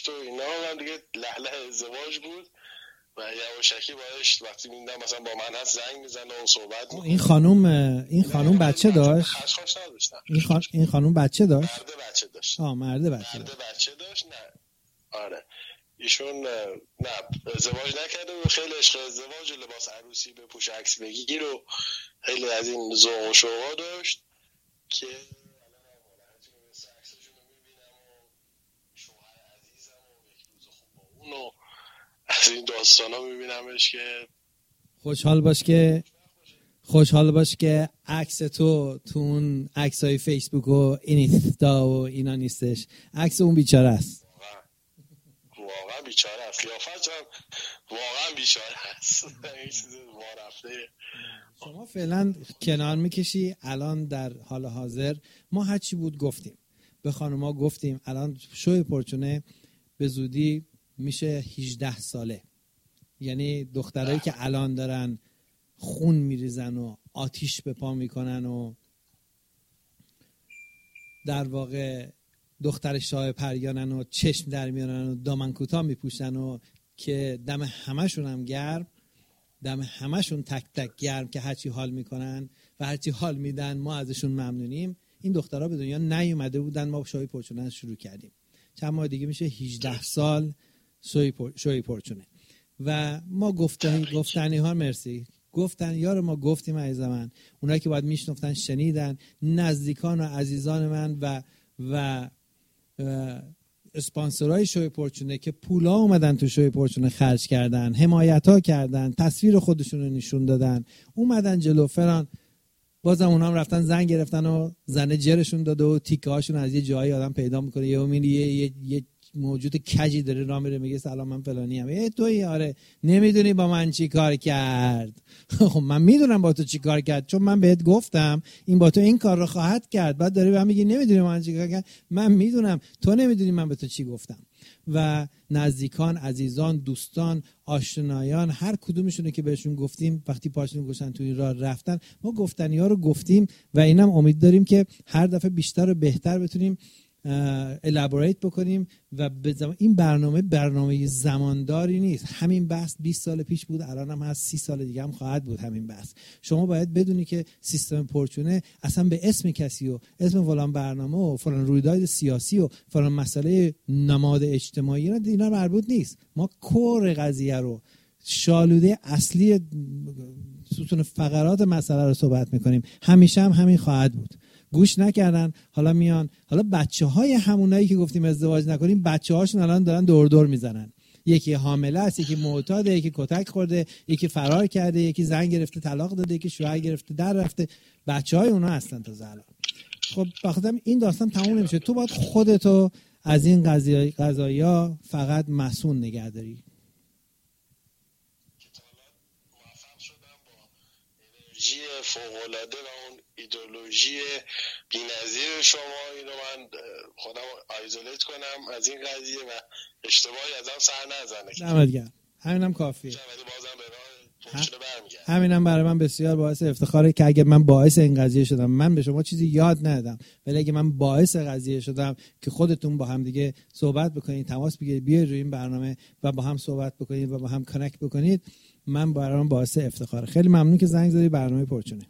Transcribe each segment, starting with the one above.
و اینا هم دیگه لحله ازدواج بود و یواشکی باش وقتی میدم مثلا با من هست زنگ میزنه و صحبت میکنه. این خانوم بچه داشت؟ خشخاش نداشتن. این خانوم بچه داشت؟ مرده بچه داشت. مرده بچه داشت. نه آره ایشون نه ازدواج نکرده و خیلی عشق ازدواج و لباس عروسی بپوش عکس بگیر و خیلی از این ذوق و شوقا داشت که از این داستان ها میبینمش که خوشحال باش که عکس تو اون عکس های فیسبوک و اینستا و اینا نیستش. عکس اون بیچاره است. واقعا بیچاره است. قیافت هم واقعا بیچاره است. این چیز وارفته. شما فعلا کنار میکشی. الان در حال حاضر ما هرچی بود گفتیم، به خانوما گفتیم. الان شوی پرچونه به زودی میشه 18 ساله. یعنی دخترایی که الان دارن خون میریزن و آتیش به پا میکنن و در واقع دختر شاه پریانن و چشم در میارن و دامن کوتاه میپوشن و که دم همشون هم گرم، دم همشون تک تک گرم که هرچی حال میکنن و هرچی حال میدن ما ازشون ممنونیم. این دخترها به دنیا نیومده بودن، ما شوی پرچونه شروع کردیم. چند ماه دیگه میشه 18 سال شوی پرچونه و ما گفتنی ها مرسی گفتن یار ما گفتیم عزیز من. اونایی که باید میشنفتن شنیدن، نزدیکان و عزیزان من و اسپانسرای شوی پرچونه که پولا اومدن تو شوی پرچونه خرج کردن، حمایت ها کردن، تصویر خودشون رو نشون دادن، اومدن جلو فران، بازم اونا هم رفتن زنگ گرفتن و زنه جرشون داده و تیکه هاشون از یه جایی آدم پیدا میکنه یه موجود کجی داره راه میره میگه سلام من فلانی ام. تویی؟ آره. نمیدونی با من چی کار کرد؟ خب من میدونم با تو چی کار کرد، چون من بهت گفتم این با تو این کار رو خواهد کرد. بعد داری به من میگی نمیدونی با من چی کار کرد. من میدونم تو نمیدونی من به تو چی گفتم. و نزدیکان، عزیزان، دوستان، آشنایان، هر کدومشونه که بهشون گفتیم وقتی پاشون گوشن تو این راه رفتن، ما گفتنی ها رو گفتیم و اینم امید داریم که هر دفعه بیشتر و بهتر بتونیم الابوریت بکنیم و این برنامه زمانداری نیست. همین بحث 20 سال پیش بود، الان هم هست، 30 سال دیگه هم خواهد بود همین بحث. شما باید بدونی که سیستم پرچونه اصلا به اسم کسی و اسم فلان برنامه و فلان رویداد سیاسی و فلان مسئله نماد اجتماعی اینا مربوط نیست. ما کور قضیه رو، شالوده اصلی ستون فقرات مسئله رو صحبت میکنیم. همیشه هم همین خواهد بود. گوش نکردن، حالا میان، حالا بچه‌های همونایی که گفتیم ازدواج نکنیم، بچه‌هاشون الان دارن دور میزنن. یکی حامله است، یکی معتاده، یکی کتک خورده، یکی فرار کرده، یکی زن گرفته طلاق داده، یکی شوهر گرفته در رفته. بچه‌های اونا هستن تا الان. خب بخاطر این داستان تموم نمیشه. تو باید خودتو از این قضایا فقط مسئول نگه داری. فوق‌العاده و اون ایدئولوژی بی‌نظیر شما، اینو من خودم آیزولیت کنم از این قضیه و اشتباهی ازم سر نزنه. دمت گرم. همینم کافیه. همینم برای من بسیار باعث افتخاره که اگه من باعث این قضیه شدم، من به شما چیزی یاد ندادم، ولی اگه من باعث قضیه شدم که خودتون با هم دیگه صحبت بکنید، تماس بگیرید، بیاید روی این برنامه و با هم صحبت بکنید و با هم کانکت بکنید، من برام باعث افتخاره. خیلی ممنون که زنگ زدی برنامه پرچونه.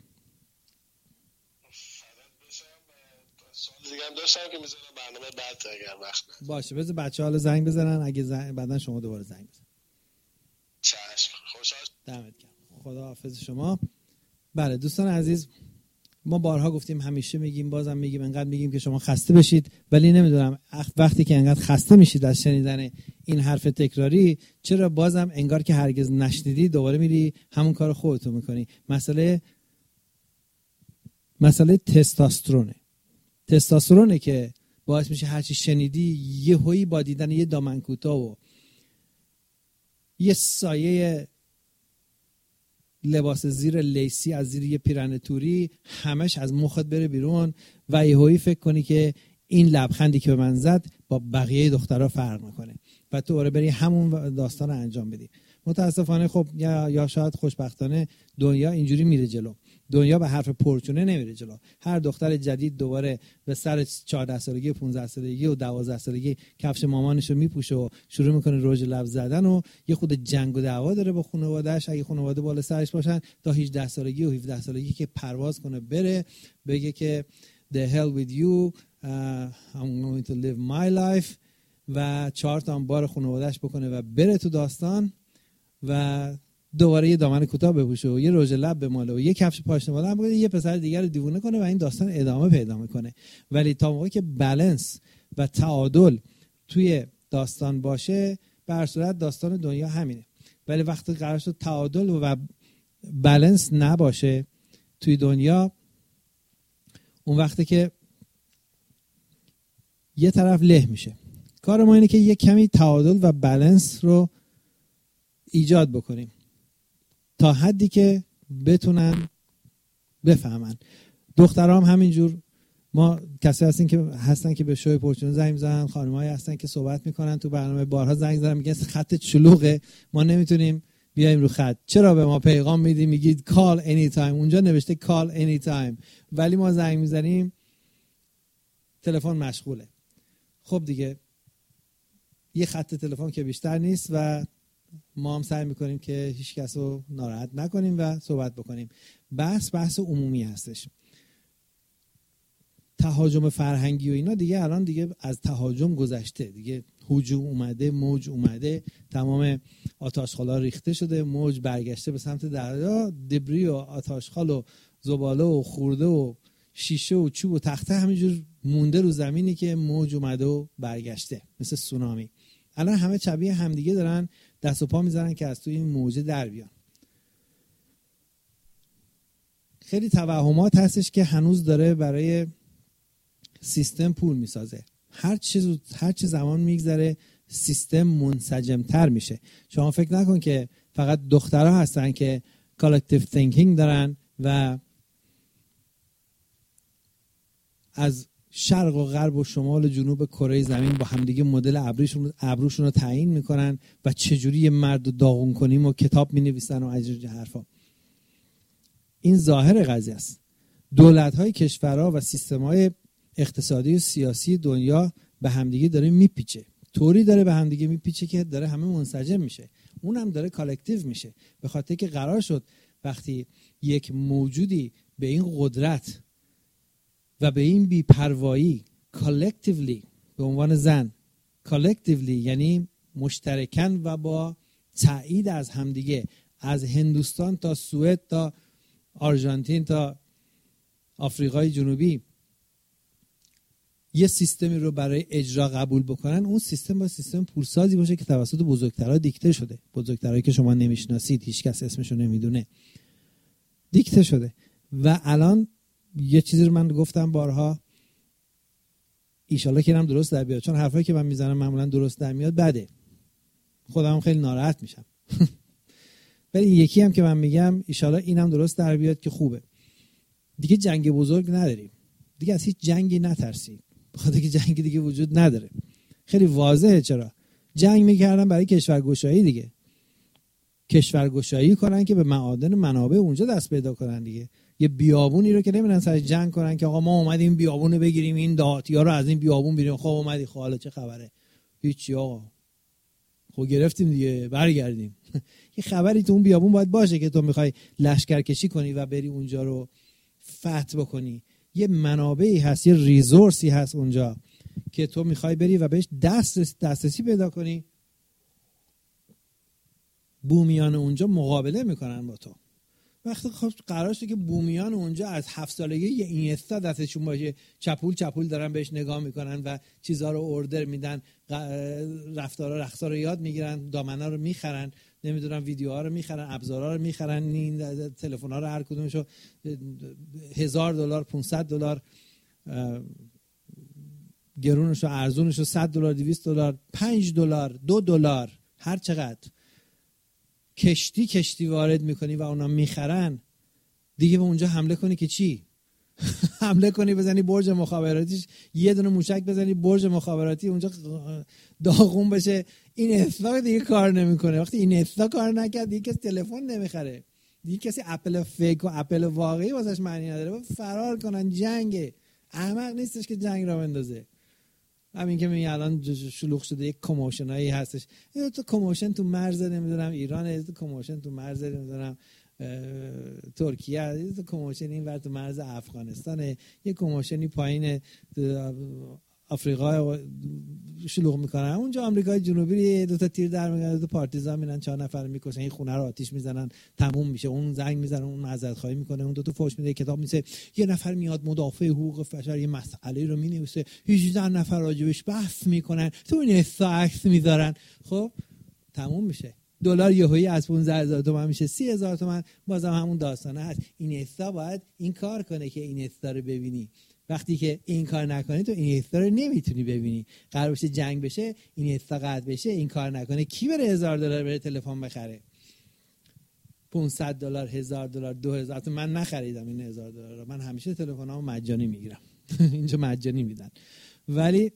دیگه هم داشتم که میذارم برنامه بعد اگر وقت باشه. بذار بچه‌ها حالا زنگ بزنن، اگه بعدن شما دوباره زنگ بزن. چشم. خوشحال. دمت گرم. خدا حافظ شما. بله دوستان عزیز، ما بارها گفتیم، همیشه میگیم، بازم میگیم، انقدر میگیم که شما خسته بشید، ولی نمیدونم وقتی که انقدر خسته میشید از شنیدن این حرف تکراری، چرا بازم انگار که هرگز نشنیدی دوباره میری همون کار خودتو میکنی. مسئله تستوسترونه که باعث میشه هرچی شنیدی یهویی با دیدن یه دامن کوتاه و یه سایه لباس زیر لیسی از زیر یه پیرن توری همش از مخت بره بیرون و یهویی فکر کنی که این لبخندی که به من زد با بقیه دخترها فرق میکنه و تو بری همون داستان رو انجام بدی. متاسفانه خب یا شاید خوشبختانه دنیا اینجوری میره جلو. دنیا به حرف پرچونه نمیره جلو. هر دختر جدید دوباره به سر 14 سالگی 15 سالگی و 12 سالگی کفش مامانشو میپوشه و شروع میکنه رژ لب زدن و یه خود جنگ و دعوا داره با خانواده‌اش، اگه خانواده بالا سرش باشن، تا 18 سالگی و 17 سالگی که پرواز کنه بره بگه که the hell with you I'm going to live my life و 4 تا بار خانواده‌اش بکنه و بره تو داستان و دوباره یه دامن کوتاه بپوشه و یه رژ لب بماله و یه کفش پاشنه هم بگه، یه پسر دیگر رو دیوونه کنه و این داستان ادامه پیدا میکنه. ولی تا موقعی که بالانس و تعادل توی داستان باشه، به هر صورت داستان دنیا همینه. ولی وقتی قرار شد تعادل و بالانس نباشه توی دنیا، اون وقتی که یه طرف له میشه. کار ما اینه که یه کمی تعادل و بالانس رو ایجاد بکنیم تا حدی که بتونن بفهمن. دخترام همینجور، ما کسی هستن که به شوی پرچون زنگ میزنن، خانمایی هستن که صحبت میکنن تو برنامه، بارها زنگ زدن میگن خط شلوغه ما نمیتونیم بیایم رو خط. چرا به ما پیغام میدی میگید call anytime؟ اونجا نوشته call anytime ولی ما زنگ میزنیم تلفن مشغوله. خب دیگه یه خط تلفن که بیشتر نیست و ما هم سعی میکنیم که هیچ کس رو ناراحت نکنیم و صحبت بکنیم. بحث عمومی هستش. تهاجم فرهنگی و اینا دیگه الان دیگه از تهاجم گذشته، دیگه هجوم اومده، موج اومده، تمام آتشخالا ریخته شده، موج برگشته به سمت دریا، دبری و آتشخال و زباله و خورده و شیشه و چوب و تخته همینجور مونده رو زمینی که موج اومده و برگشته، مثل سونامی. الان همه شبیه همدیگه دارن دست و پا میزنن که از توی این موجه در بیان. خیلی توهمات هستش که هنوز داره برای سیستم پول میسازه. هر چه زمان میگذره سیستم منسجمتر میشه. شما فکر نکن که فقط دخترها هستن که کالکتیو تینکینگ دارن و از شرق و غرب و شمال و جنوب کره زمین با همدیگه مدل ابروشون رو تعیین میکنن و چجوری یه مرد رو داغون کنیم و کتاب مینویسن و از حرفا. این ظاهر قضیه است. دولت‌های کشورها و سیستم‌های اقتصادی و سیاسی دنیا به همدیگه داره میپیچه، طوری داره به همدیگه میپیچه که داره همه منسجم میشه، اونم داره کالکتیو میشه. به خاطر که قرار شد وقتی یک موجودی به این قدرت و به این بی‌پروایی کالکتیولی به عنوان زن، کالکتیولی یعنی مشترکاً و با تایید از همدیگه، از هندوستان تا سوئد تا آرژانتین تا آفریقای جنوبی یه سیستمی رو برای اجرا قبول بکنن، اون سیستم با سیستم پولسازی باشه که توسط بزرگترها دیکته شده. بزرگترهایی که شما نمیشناسید، هیچ کس اسمشو نمیدونه، دیکته شده. و الان یه چیزی رو من گفتم بارها، ایشالله که اینم درست در بیاد، چون حرفایی که من میزنم معمولا درست در میاد بده، خودم خیلی ناراحت میشم. ولی یکی هم که من میگم ایشالله اینم درست در بیاد که خوبه. دیگه جنگ بزرگ نداریم، دیگه از هیچ جنگی نترسید، بخاطر که جنگ دیگه وجود نداره. خیلی واضحه چرا جنگ میکردن، برای کشورگشایی دیگه، کشورگشایی کنن که به معادن منابع اونجا دست پیدا کنن دیگه. یه بیابونی رو که نمیرن سر جنگ کنن که آقا ما اومدیم بیابون بگیریم، این دهاتی‌ها رو از این بیابون بیرون. خب اومدی، خب حالا چه خبره؟ هیچی آقا، خب گرفتیم دیگه، برگردیم. یه خبری تو اون بیابون باید باشه که تو میخوای لشکرکشی کنی و بری اونجا رو فتح بکنی. یه منابعی هست، یه ریزورسی هست اونجا که تو میخوای بری و بهش دسترسی پیدا کنی. بومیان اونجا مقابله میکنن با تو. وقتی خب قرار شده که بومیان اونجا از 7 سالگی یه اینستا دستشون باشه، چپول دارن بهش نگاه میکنن و چیزها رو اوردر میدن، رقصا رو یاد میگیرن، دامنا رو میخرن، نمیدونم ویدیوها رو میخرن، ابزارها رو میخرن، این تلفن‌ها رو هر کدومشو $1000 $500 گرونشو ارزونشو $100 $200 $5 $2 هر چقدر کشتی وارد میکنی و اونا میخرن دیگه. به اونجا حمله کنی که چی؟ حمله کنی بزنی برج مخابراتیش، یه دونه موشک بزنی برج مخابراتی اونجا داغون بشه. این اصلاح دیگه کار نمیکنه. وقتی این اصلاح کار نکرد دیگه کسی تلفن نمیخره. دیگه کسی اپل فیک و اپل واقعی واسش معنی نداره. فرار کنن، جنگه. احمق نیستش که جنگ را بندازه. همین که میگه الان شلوغ شده، یک کموشنایی هستش، یه تو کموشن تو مرز نمیدونم ایران، یه تو کموشن تو مرز نمیدونم ترکیه، یه تو کموشن این ور تو مرز افغانستانه، یه کموشنی پایین آفریقا شلوغ میکنن، اونجا آمریکای جنوبی دو تا تیر در میگن، دو تا پارتیزان میرن 4 نفر میکشن، این خونه رو آتیش میزنن، تموم میشه. اون زنگ میزنه، اون معذرت خواهی میکنه، اون دو تا فوش میده، کتاب میسه، یه نفر میاد مدافع حقوق بشر یه مسئله رو مینویسه، 18 نفر راجبش بحث میکنن، تو این عکس میذارن، خب تموم میشه. دلار یهویی از 15000 تومان میشه 30000 تومان، بازم همون داستانه هست. این استا باید این کار کنه که این استا رو ببینی. وقتی که این کار نکنی تو این استا رو نمیتونی ببینی. قرار بشه جنگ بشه، این استا قطع بشه، این کار نکنه، کی بره $1000 بره تلفن بخره؟ $500، $1000، 2000. من نخریدم این $1000 رو. من همیشه تلفنامو مجانی میگیرم. اینجا مجانی میدن. ولی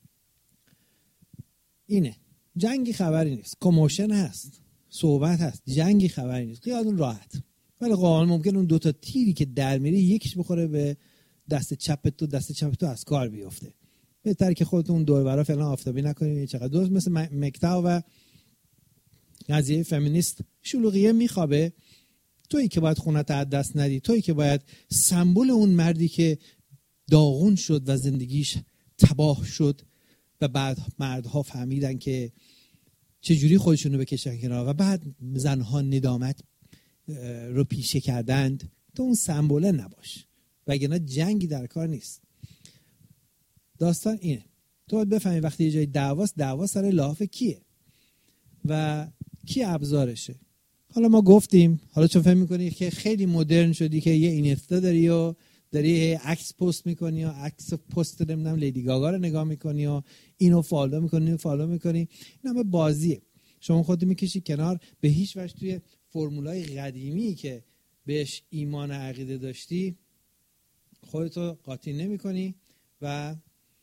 اینه، جنگی خبری نیست، کموشن هست، صحبت هست، جنگی خبری نیست، خیالتون راحت. ولی قانون ممکن اون 2 تا تیری که در میره یکیش بخوره به دست چپ تو از کار بیفته. بهتره که خودتون دور و برا فعلا آفتابی نکنید. چقدر درست مثل مکتا و قضیه فمینیست شلوغیه میخوابه. تویی که باید خونت از دست ندی، تویی که باید سمبل اون مردی که داغون شد و زندگیش تباه شد و بعد مردها فهمیدن که چجوری خودشونو بکشن کنار و بعد زنها ندامت رو پیشه کردند، تو اون سمبوله نباش، وگرنه جنگی در کار نیست. داستان اینه، تو باید بفهمی وقتی یه جای دعوا سر لحاف کیه و کی ابزارشه. حالا ما گفتیم، حالا چون فهم میکنی که خیلی مدرن شدی که یه اینستا داری و داری عکس پست میکنی و عکس پست نمیدونم لیدی گاگا رو نگاه میکنی و اینو فالو میکنی، این همه بازیه. شما خودت میکشی کنار، به هیچ وجه توی فرمولای قدیمی که بهش ایمان عقیده داشتی خودتو قاطی نمیکنی. و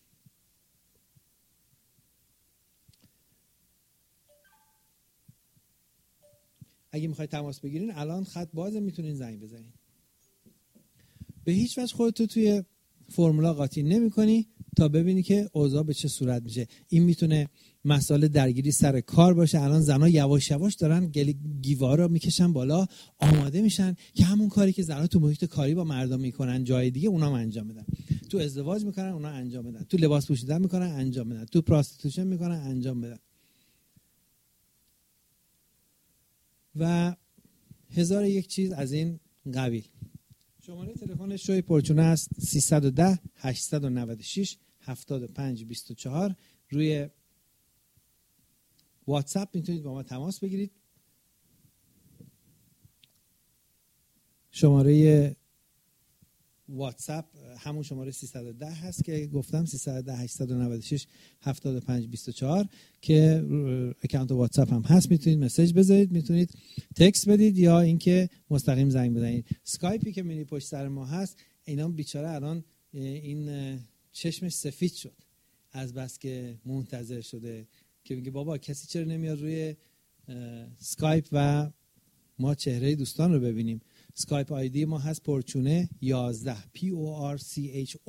اگه میخوای تماس بگیرین الان خط بازه، میتونین زنگ بزنین. به هیچ وجه خودتو توی فرمولا قاطی نمی‌کنی تا ببینی که اوضاع به چه صورت میشه. این میتونه مسئله درگیری سر کار باشه. الان زنا یواش یواش دارن گیوار رو میکشن بالا، آماده میشن که همون کاری که زنا تو محیط کاری با مردم میکنن جای دیگه اونام انجام بدن. تو ازدواج میکنن اونا انجام بدن، تو لباس پوشیدن میکنن انجام بدن، تو پراستیتوشن میکنن انجام بدن و هزار یک چیز از این قبیل. شماره تلفن شوی پرچونه است 310 896 7524. روی واتساپ میتونید با ما تماس بگیرید. شماره واتساپ همون شماره 310 هست که گفتم، 310 896 7524 که اکانت واتساپ هم هست. میتونید مسیج بذارید، میتونید تکست بدید یا اینکه مستقیم زنگ بزنید. اسکایپی که میری پشت سر ما هست، اینا بیچاره الان این چشمش سفید شد از بس که منتظر شده که میگه بابا کسی چرا نمیاد روی اسکایپ و ما چهره دوستان رو ببینیم. اسکایپ آیدی ما هست پرچونه 11 PORCHOONEH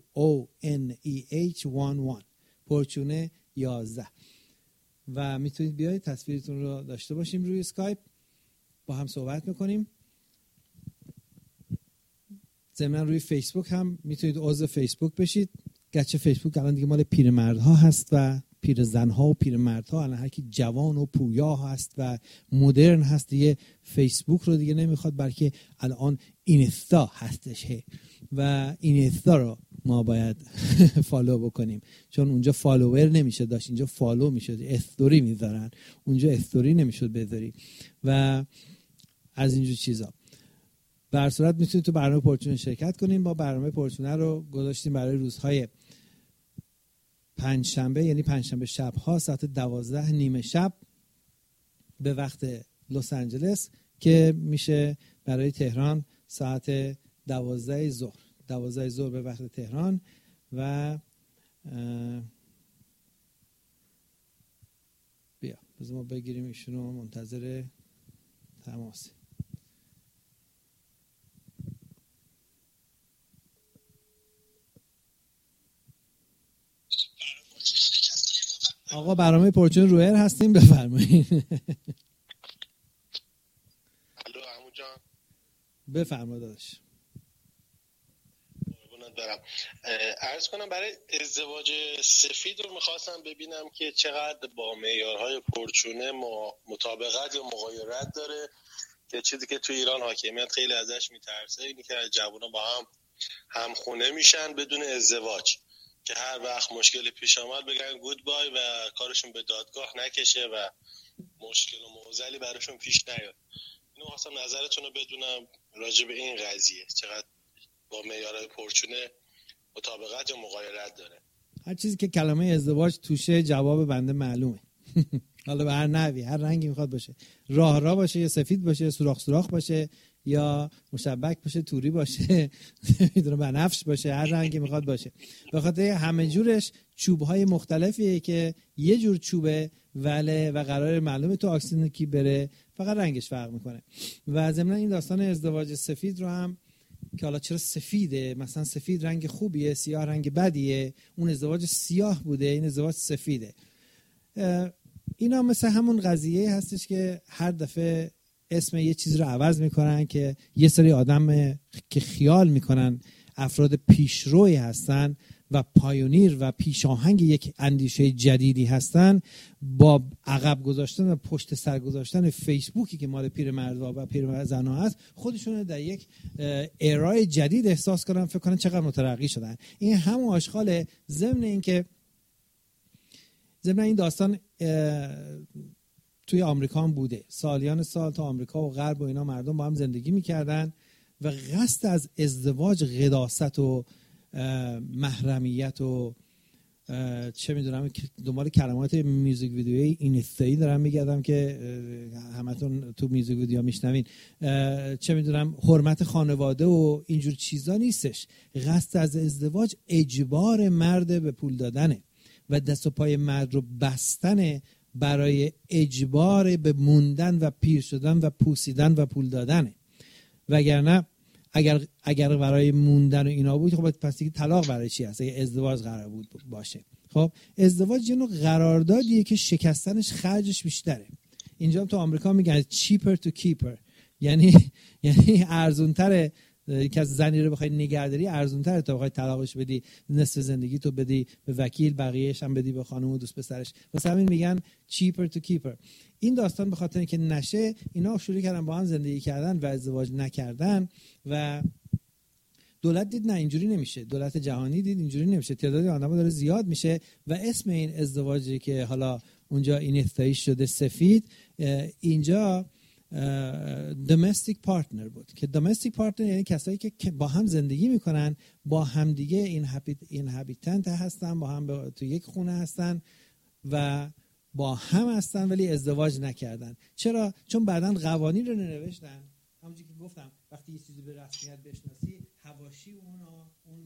11 پرچونه 11 و میتونید بیاید تصویرتون رو داشته باشیم روی اسکایپ، با هم صحبت میکنیم. ضمن روی فیسبوک هم میتونید عضو فیسبوک بشید، گرچه فیسبوک الان دیگه مال پیرمردها هست و پیرزنها و پیرمردها، الان هر کی جوان و پویا هست و مدرن هست دیگه فیسبوک رو دیگه نمیخواد، بلکه الان اینستا هستش و اینستا رو ما باید فالو بکنیم، چون اونجا فالوور نمیشه داشت، اینجا فالو میشه، استوری میذارن، اونجا استوری نمیشد بذاری و از اینجور چیزا. به هر صورت میتونید تو برنامه پرچونه شرکت کنیم. با برنامه پرچونه رو گذاشتیم برای روزهای پنجشنبه، یعنی پنجشنبه شب ها ساعت 12 نیم شب به وقت لس آنجلس، که میشه برای تهران ساعت 12 ظهر به وقت تهران. و بیا بذار ما بگیریم ایشونو، منتظر تماس. آقا برنامه پرچون رویر هستیم، بفرمایید. الو عمو جان. بفرما داداش. برم عرض کنم برای ازدواج سفید رو میخواستم ببینم که چقدر با معیارهای پرچونه مطابقت یا مغایرت داره، که چیزی که تو ایران حاکمیت خیلی ازش میترسه اینی که جوونا با هم همخونه میشن بدون ازدواج، که هر وقت مشکلی پیش آمد بگن گود بای و کارشون به دادگاه نکشه و مشکل و معضلی براشون پیش نیاد. اینو خواستم نظرتون رو بدونم راجع به این قضیه، چقدر با معیارهای پرچونه مطابقت یا مغایرت داره. هر چیزی که کلمه ازدواج توشه جواب بنده معلومه. حالا به هر نحوی، هر رنگی میخواد باشه، راه باشه یا سفید باشه، سوراخ باشه یا مشبک باشه، توری باشه، نمیدونم بنفش باشه، هر رنگی میخواد باشه. به خاطر همه جورش چوب‌های مختلفیه که یه جور چوبه و قرار معلومه تو اکسیژن بره، فقط رنگش فرق میکنه. و ضمن این داستان ازدواج سفید رو هم که حالا چرا سفیده، مثلا سفید رنگ خوبیه، سیاه رنگ بدیه، اون ازدواج سیاه بوده، این ازدواج سفیده. اینا مثل همون قضیه هستش که هر دفعه اسم یه چیز رو عوض میکنن که یه سری آدم که خیال میکنن افراد پیشروی هستن و پایونیر و پیشاهنگ یک اندیشه جدیدی هستن، با عقب گذاشتن و پشت سر گذاشتن فیسبوکی که مال پیرمردها و پیرزنها هست، خودشون در یک ایرای جدید احساس کنن، فکر کنن چقدر مترقی شدن. این همون آشغاله. ضمن این داستان توی آمریکا هم بوده. سالیان سال تا آمریکا و غرب و اینا مردم با هم زندگی میکردن و قصد از ازدواج قداست و محرمیت و چه میدونم، دنبال کلمات میوزیک ویدیوی اینستایی دارم میگردم که همتون تو میوزیک ویدیو میشنوین، چه میدونم حرمت خانواده و اینجور چیزا نیستش. قصد از ازدواج اجبار مرد به پول دادنه و دست و پای مرد رو بستن برای اجبار به موندن و پیر شدن و پوسیدن و پول دادنه. وگرنه اگر برای موندن و اینا بود، خب پس دیگه طلاق برای چی هست؟ اگه ازدواج قرار بود باشه. خب ازدواج یه نوع قراردادیه که شکستنش خرجش بیشتره. اینجا تو آمریکا میگن cheaper to keeper، یعنی ارزونتره که از زنی رو بخوای نگهداری، ارزونتره تا بخوای طلاقش بدی، نصف زندگی تو بدی به وکیل، بقیه‌اش هم بدی به خانم و دوست پسرش. واسه همین میگن cheaper to keeper. این داستان به خاطر اینکه نشه، اینا شروع کردن با هم زندگی کردن و ازدواج نکردن و دولت دید نه اینجوری نمیشه، دولت جهانی دید اینجوری نمیشه، تعداد آدم‌ها داره زیاد میشه و اسم این ازدواجی که حالا اونجا این افتتاحی شده سفید، اینجا domestic partner بود که domestic partner یعنی کسایی که با هم زندگی میکنن، با هم دیگه inhabitant هستن، با هم تو یک خونه هستن و با هم هستن ولی ازدواج نکردن. چرا؟ چون بعداً قوانین رو ننوشتن. همونجوری که گفتم وقتی یه چیزی به رسمیت بشناسی، حواشی اون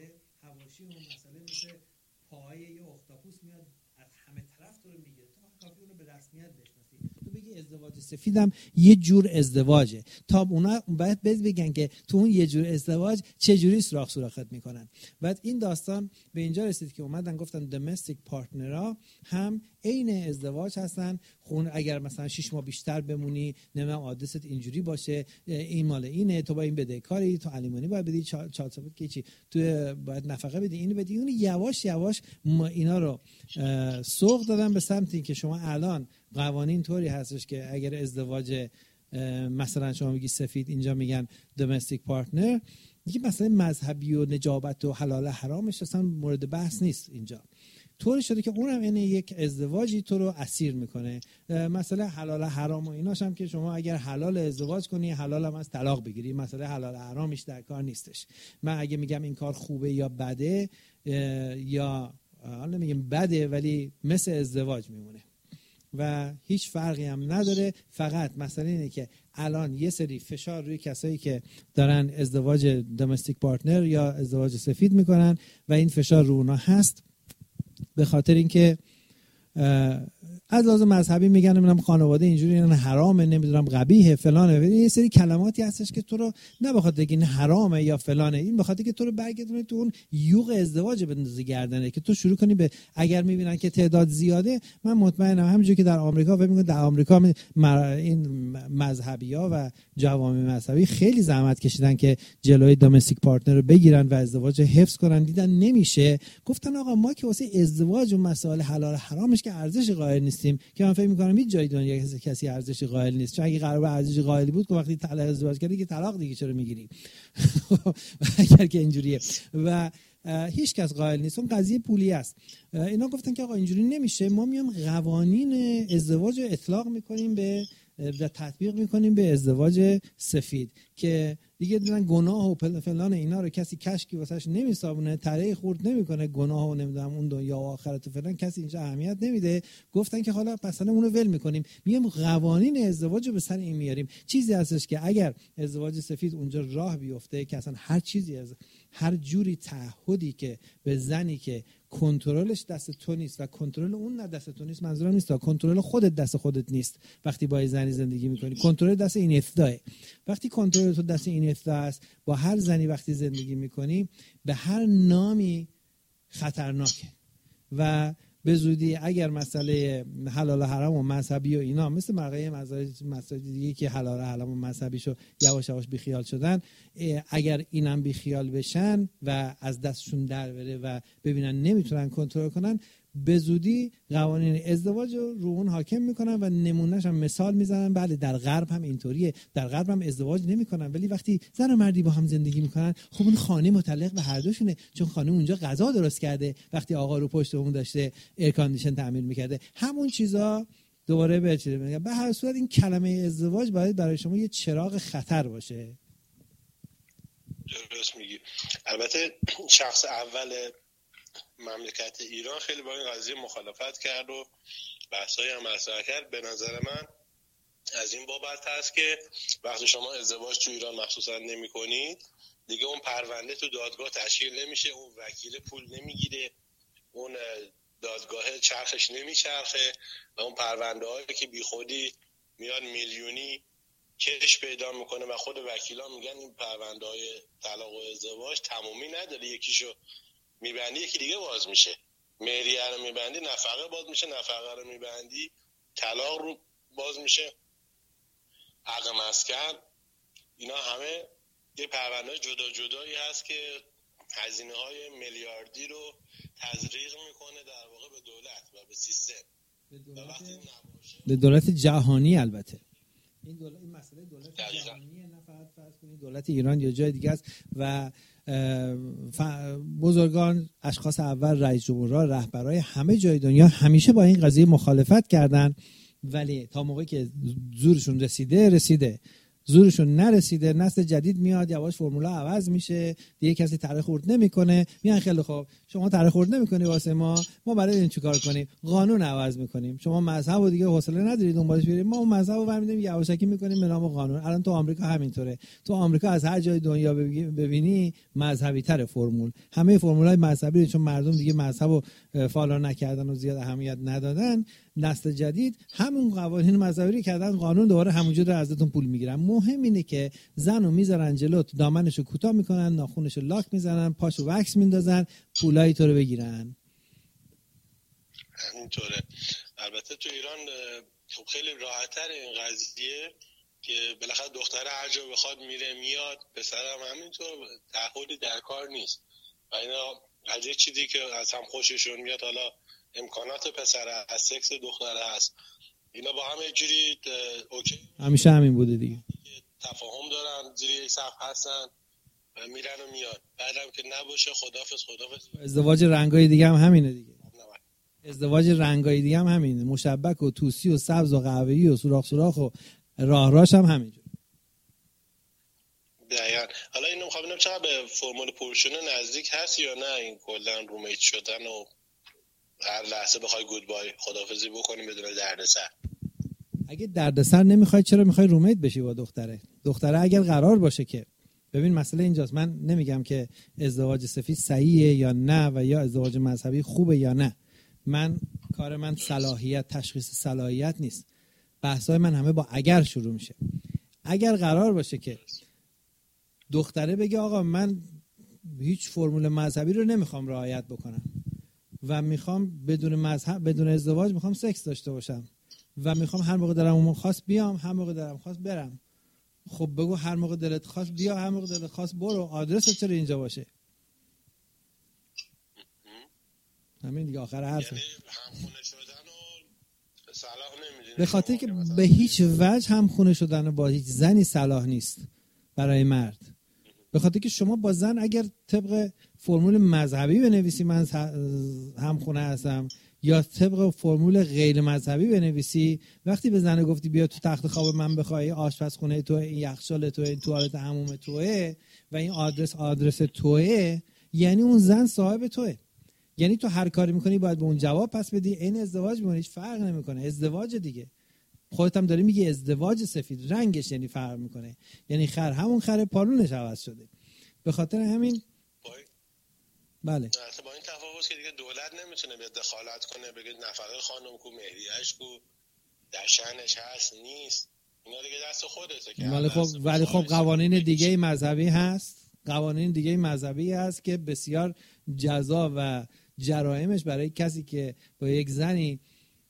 مسئله مثل پای یه اختاپوس میاد از همه طرف تو رو میگیره. تو کافی اون رو به رسمیت بشناسی. تو بگی ازدواج سفیدم یه جور ازدواجه، تا اونا باید بگن که تو اون یه جور ازدواج چه جوری سوراخت میکنن. بعد این داستان به اینجا رسید که اومدن گفتن domestic پارتنرها هم عین ازدواج هستن. اگر مثلا 6 ماه بیشتر بمونی، نمیدونم آدرست اینجوری باشه، این مال اینه، تو با این بدهکاری، تو الیمونی باید بدی، چهارصد که چی، تو باید نفقه بدی، اینو بدی. اون یواش یواش اینا رو سوق دادن به سمت این که شما الان قوانین طوری هستش که اگر ازدواج مثلا شما میگی سفید، اینجا میگن domestic partner، دیگه مثلا مذهبی و نجابت و حلال حرامش اصلا مورد بحث نیست. اینجا طوری شده که اونم یعنی یک ازدواجی تو رو اسیر میکنه. مثلا حلال حرام و ایناش هم که شما اگر حلال ازدواج کنی، حلال هم از طلاق بگیری. مثلا حلال حرامش در کار نیستش. من اگه میگم این کار خوبه یا بده، یا حالا نمیگم بده ولی مثل ازدواج میمونه و هیچ فرقی هم نداره. فقط مثلا اینه که الان یه سری فشار روی کسایی که دارن ازدواج domestic partner یا ازدواج سفید میکنن و این فشار رو اونا هست به خاطر اینکه از لحاظ مذهبی میگن نمیدونم خانواده اینجوری اینا حرامه، نمیدونم قبیحه فلانه، یه سری کلماتی هستش که تو رو نه بخاطر اینکه این حرامه یا فلانه، این بخاطر که تو رو برگردونه تو اون یوغ ازدواج بندازی گردنه که تو شروع کنی به، اگر میبینن که تعداد زیاده، من مطمئنم همونجوری که در آمریکا فکر می‌کنم در آمریکا این مذهبی‌ها و جوامع مذهبی خیلی زحمت کشیدن که جلوی دامستیک پارتنر رو بگیرن و ازدواج حفظ کنن، دیدن نمیشه، گفتن آقا ما که واسه ازدواج و مسائل حلال حرامش که ارزش قائل نیستیم، که من فکر می‌کنم هیچ جای دنیا کسی ارزش قائل نیست، چون اگه قرار به ارزش قائلی بود که وقتی طلاق ازدواج کردی که طلاق دیگه چرا میگیری اگر که اینجوریه و هیچ کس قائل نیست، اون قضیه پولی است. اینا گفتن که آقا اینجوری نمیشه، ما میام قوانین ازدواج رو اطلاق میکنیم به و تطبیق میکنیم به ازدواج سفید که دیگه دیدن گناه و فلان اینا رو کسی کشکی واسش نمیسابونه، تره خورد نمیکنه، گناه و نمیدونم اون دنیا و آخرت و فلان کسی اینجا اهمیت نمیده. گفتن که حالا مثلا اون رو ول میکنیم، میام قوانین ازدواج رو به سر این میاریم. چیزی هستش که اگر ازدواج سفید اونجا راه بیفته که اصلا هر چیزی از هر جوری تعهدی که به زنی که کنترلش دست تو نیست و کنترل اون نه دست تو نیست، منظورم نیست کنترل خودت دست خودت نیست، وقتی با زنی زندگی میکنی کنترل دست این افتاه، وقتی کنترل تو دست این افتاه است، با هر زنی وقتی زندگی میکنی به هر نامی خطرناکه و به زودی اگر مسئله حلال و حرام و مذهبی و اینا مثل بقیه مسائل دیگه که حلال و حرام و مذهبیشو یواش یواش بیخیال شدن، اگر اینم بیخیال بشن و از دستشون در بره و ببینن نمیتونن کنترل کنن، به زودی قوانین ازدواج رو اون حاکم میکنن و نمونهش هم مثال میزنن. بله در غرب هم اینطوریه، در غرب هم ازدواج نمیکنن، ولی وقتی زن و مردی با هم زندگی میکنن خب اون خانه متعلق به هر دوشونه، چون خانه اونجا غذا درست کرده، وقتی آقا رو پشت اون داشته ایر کاندیشن تعمیر میکرده، همون چیزا دوباره به چیزی میگه. به هر صورت این کلمه ازدواج باید برای شما یه چراغ خطر باشه. درست میگی. البته شخص اول مملکت ایران خیلی با این قضیه مخالفت کرد و بحثایی هم مطرح کرد. به نظر من از این بابت هست که وقتی شما ازدواج تو ایران مخصوصا نمی کنید دیگه اون پرونده تو دادگاه تشکیل نمیشه، اون وکیل پول نمیگیره، اون دادگاه چرخش نمیچرخه و اون پرونده هایی که بی خودی میاد میلیونی کش پیدا میکنه و خود وکیلا میگن این پرونده های طلاق و ازدواج تمومی نداره، یکیشو میبندی یکی دیگه باز میشه، مهریه رو میبندی نفقه باز میشه، نفقه رو میبندی طلاق رو باز میشه، حق مسکن، اینا همه یه پرونده جدا جدایی هست که هزینه های میلیاردی رو تزریق میکنه در واقع به دولت و به سیستم، به دولت جهانی. البته این مسئله دولت جهانیه، نه فقط فرض کنید دولت ایران یا جای دیگه است و بزرگان، اشخاص اول، رئیس جمهورها، رهبرای همه جای دنیا همیشه با این قضیه مخالفت کردن، ولی تا موقعی که زورشون رسیده، زورشون نرسیده، نسل جدید میاد یواش فرمولا عوض میشه، دیگه کسی طرح خورد نمیکنه، میان خیلی خوب شما طرح خورد نمیکنی واسه ما برای این چیکار کنیم؟ قانون عوض میکنیم، شما مذهب و دیگه حوصله ندارید دنبالش برید، ما اون مذهب رو برمی‌داریم یواشکی میکنیم به نام قانون. الان تو آمریکا همینطوره، تو آمریکا از هر جای دنیا ببینی مذهبی تر فرمول، همه فرمولای مذهبی، چون مردم دیگه مذهب رو فالو نکردن و زیاد اهمیت ندادن، نسل جدید همون قوانین مذهبی کردن قانون، دوباره همونجوری ازتون پول میگیرن. مهم اینه که زنو میذارن جلو، دامنشو کوتاه میکنن، ناخونشو لاک میزنن، پاشو وکس میندازن، پولای تو رو بگیرن. همینطوره. البته تو ایران خب خیلی راحت‌تر این قضیه که بالاخره دختر هر جا بخواد میره میاد، پسرم همینطور، تعهدی در کار نیست و اینا از یه چیزی که از هم خوششون میاد، حالا امکانات پسره از سکس دختره هست، اینا با هم یه جوری اوکی، همیشه همین بوده دیگه، تفاهم دارن، زیر یک سقف هستن و میرن و میاد، بعدم که نباشه خدافظ. ازدواج رنگای دیگه هم همینه دیگه، ازدواج رنگای دیگه هم همینه، مشبک و توسی و سبز و قهوه‌ای و سوراخ و راهراش هم همینجور. دقیقاً. حالا اینو می‌خوام ببینم چقدر به فرمول پرشونه نزدیک هست یا نه، این کلا رومیت شدن و هر لحظه بخوای گودبای خدافظی بکنیم بدون دردسر. اگه دردسر نمیخوای چرا میخوای رومیت بشی با دختره اگر قرار باشه که ببین مسئله اینجاست، من نمیگم که ازدواج سفید صحیحه یا نه و یا ازدواج مذهبی خوبه یا نه، من کار من صلاحیت تشخیص صلاحیت نیست. بحث‌های من همه با اگر شروع میشه. اگر قرار باشه که دختره بگه آقا من هیچ فرمول مذهبی رو نمیخوام رعایت بکنم و میخوام بدون مذهب بدون ازدواج میخوام سکس داشته باشم و میخوام هر موقع دلم اون خواست بیام، هر موقع دلم خواست برم. خب بگو هر موقع دلت خواست بیا، هر موقع دلت خواست برو. آدرست چرا اینجا باشه؟ همین دیگه آخر حرفه. یعنی همخونه شدن و صلاح نمیدونی. به خاطر که به هیچ وجه همخونه شدن و با هیچ زنی صلاح نیست برای مرد. به خاطر که شما با زن اگر طبق فرمول مذهبی بنویسی من همخونه هستم یا طبق فرمول غیر مذهبی بنویسی، وقتی به زن گفتی بیا تو تخت خواب من بخوای، آشپزخونه تو، این یخچال تو، این توالت حموم توئه و این آدرس توئه، یعنی اون زن صاحب توئه. یعنی تو هر کاری میکنی باید به اون جواب پس بدی. این ازدواج میمونه، هیچ فرق نمیکنه. ازدواج دیگه خودت هم داری میگی ازدواج سفید رنگش یعنی فرق میکنه. یعنی خر همون خر پالونش عوض شده. به خاطر همین بله با این تفاوت که دیگه دولت نمیتونه بیاد دخالت کنه بگه نفره خانم کو مهریه‌اش کو در شأنش هست نیست، اینا دیگه دست خودته که ولی خب قوانین دیگه مذهبی هست. قوانین دیگه مذهبی هست که بسیار جزا و جرائمش برای کسی که با یک زنی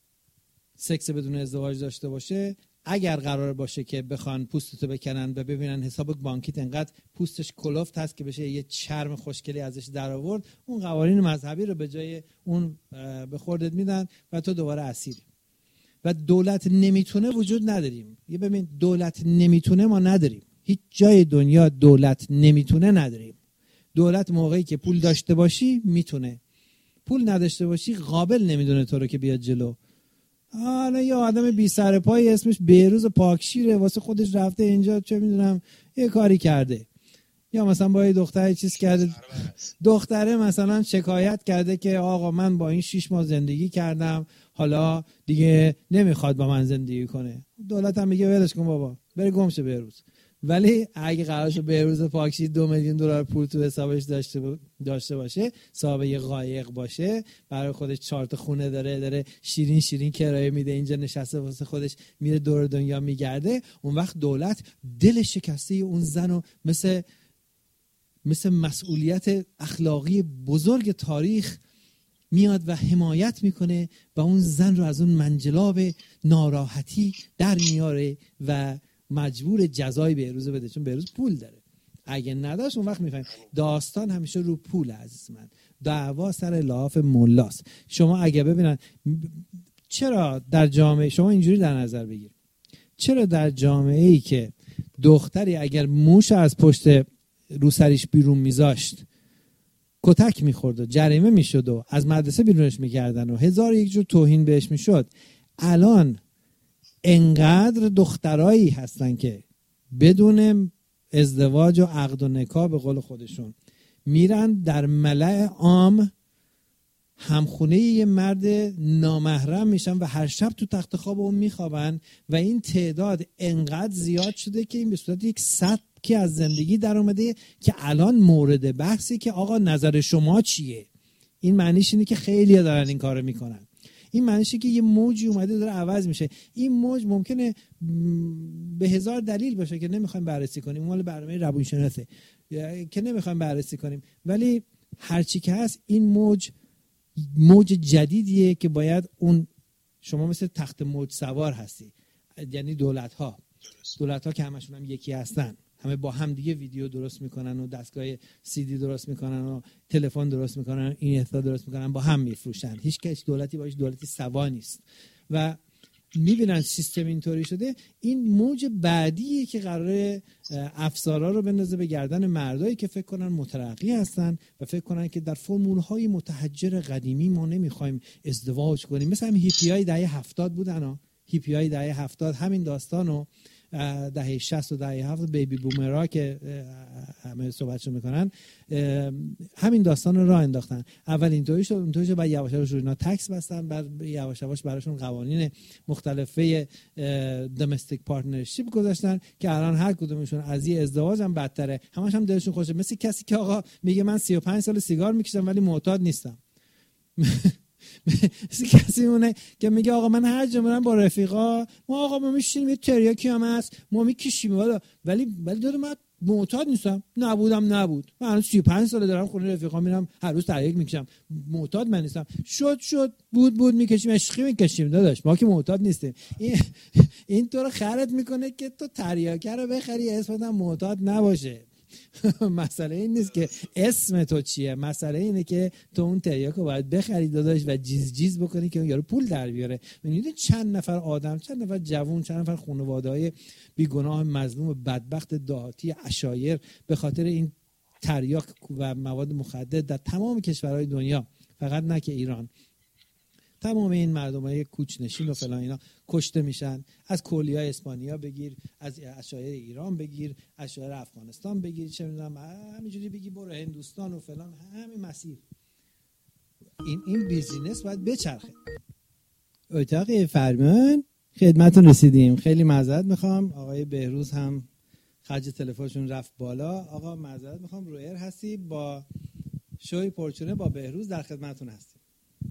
سکس بدون ازدواج داشته باشه، اگر قرار باشه که بخوان پوستتو بکنن و ببینن حساب بانکیت انقدر پوستش کلفت هست که بشه یه چرم خوشگلی ازش در آورد، اون قوانین مذهبی رو به جای اون به خوردت میدن و تو دوباره اسیری. و دولت نمیتونه وجود نداریم. یه ببین دولت نمیتونه ما نداریم. هیچ جای دنیا دولت نمیتونه نداریم. دولت موقعی که پول داشته باشی میتونه، پول نداشته باشی قابل نمیدونه تو رو که بیاد جلو. حالا یه آدم بی سر پای اسمش بهروز پاکشیره واسه خودش رفته اینجا چه میدونم یه کاری کرده، یا مثلا با یه دختر چیز کرده، دختره مثلا شکایت کرده که آقا من با این 6 ماه زندگی کردم حالا دیگه نمیخواد با من زندگی کنه. دولت هم میگه ولش کن بابا بره گم شه بهروز. ولی اگه قرارشه بهروز پاکشی 2 میلیون دلار پول تو حسابش داشته باشه، صاحب یه قایق باشه، برای خودش 4 تا خونه داره شیرین کرایه میده، اینجا نشسته واسه خودش میره دور دنیا میگرده، اون وقت دولت دل شکسته اون زنو مثل مسئولیت اخلاقی بزرگ تاریخ میاد و حمایت میکنه و اون زن رو از اون منجلاب ناراحتی در میاره و مجبور جزای بهروز بده، چون بهروز پول داره. اگه نداشت اون وقت میفهمیم داستان همیشه رو پول. عزیز من دعوا سر لحاف ملاست. شما اگه ببینن چرا در جامعه شما اینجوری در نظر بگیر، چرا در جامعه ای که دختری اگر موش از پشت روسریش بیرون میذاشت کتک میخورد و جریمه میشد و از مدرسه بیرونش میکردن و 1001 جور توهین بهش میشد، الان انقدر دخترایی هستن که بدون ازدواج و عقد و نکاح به قول خودشون میرن در ملأ عام همخونه یه مرد نامحرم میشن و هر شب تو تخت خواب اون میخوابن و این تعداد انقدر زیاد شده که این به صورت یک سبکی از زندگی در اومده که الان مورد بحثی که آقا نظر شما چیه. این معنیش اینه که خیلی‌ها دارن این کارو میکنن. این معنیشه که یه موجی اومده داره عوض میشه. این موج ممکنه به 1000 دلیل باشه که نمیخوایم بررسی کنیم، مال برنامه روانشناسه که نمیخوایم بررسی کنیم، ولی هرچی که هست این موج جدیدیه که باید اون شما مثل تخت موج سوار هستی، یعنی دولت ها که همشون هم یکی هستن، همه با هم دیگه ویدیو درست میکنن و دستگاه CD درست میکنن و تلفن درست میکنن، این اطلاع درست میکنن، با هم میفروشن. هیچ دولتی باشه دولتی سوا نیست و میبینن سیستم اینطوری شده. این موج بعدیه که قراره افسارا رو بندازه به گردن مردایی که فکر کنن مترقی هستن و فکر کنن که در فرمول‌های متحجر قدیمی ما نمیخوایم ازدواج کنیم. مثلا هم هیپیای دهه 70 بودن، هیپیای دهه 70 همین داستانو دهه 60 و دهه 70 بیبی بومرها که همه صحبتشو میکنن همین داستان رو راه انداختن. اول اینطوری شد بعد یواش یواش اینا تکس بستن، بعد یواش یواش براشون قوانین مختلفه دامستیک پارتنرشیپ گذاشتن که الان هر کدومشون از یه ازدواج هم بدتره، همش هم دلشون خوشه. مثل کسی که آقا میگه من 35 سال سیگار میکشم ولی معتاد نیستم. کسی مونه که میگه آقا من هر جا میرم با رفیقا ما میشینیم یه تریاکی هم هست ما میکشیم، ولی داره من معتاد نیستم. نبود من 35 ساله دارم خونه رفیقا میرم هر روز تریاک میکشم. معتاد من نیستم. شد بود میکشیم، عشقی میکشیم داداش، ما که معتاد نیستیم. این تو رو خرت میکنه که تو تریاکه رو بخری اسمت هم معتاد نباشه. مسئله این نیست که اسم تو چیه، مسئله اینه که تو اون تریاک رو باید بخری داداش و جیز بکنی که اون یارو پول در بیاره. میدونید چند نفر آدم، چند نفر جوون، چند نفر خانواده‌های بیگناه مظلوم بدبخت دهاتی عشایر به خاطر این تریاک و مواد مخدر در تمام کشورهای دنیا، فقط نه که ایران، تمام این مردمای کوچنشین و فلان اینا کشته میشن. از کولیای اسپانیا بگیر، از عشایر ایران بگیر، عشایر افغانستان بگیر، چه میدونم همینجوری بگی برو هندوستان و فلان، همین مسیر. این بیزینس باید بچرخه. اتاق فرمان خدمتتون رسیدیم. خیلی معذرت میخوام، آقای بهروز هم خرج تلفنشون رفت بالا. آقا معذرت میخوام، رو ایر هستی با شوی پرچونه با بهروز در خدمتتون هستیم.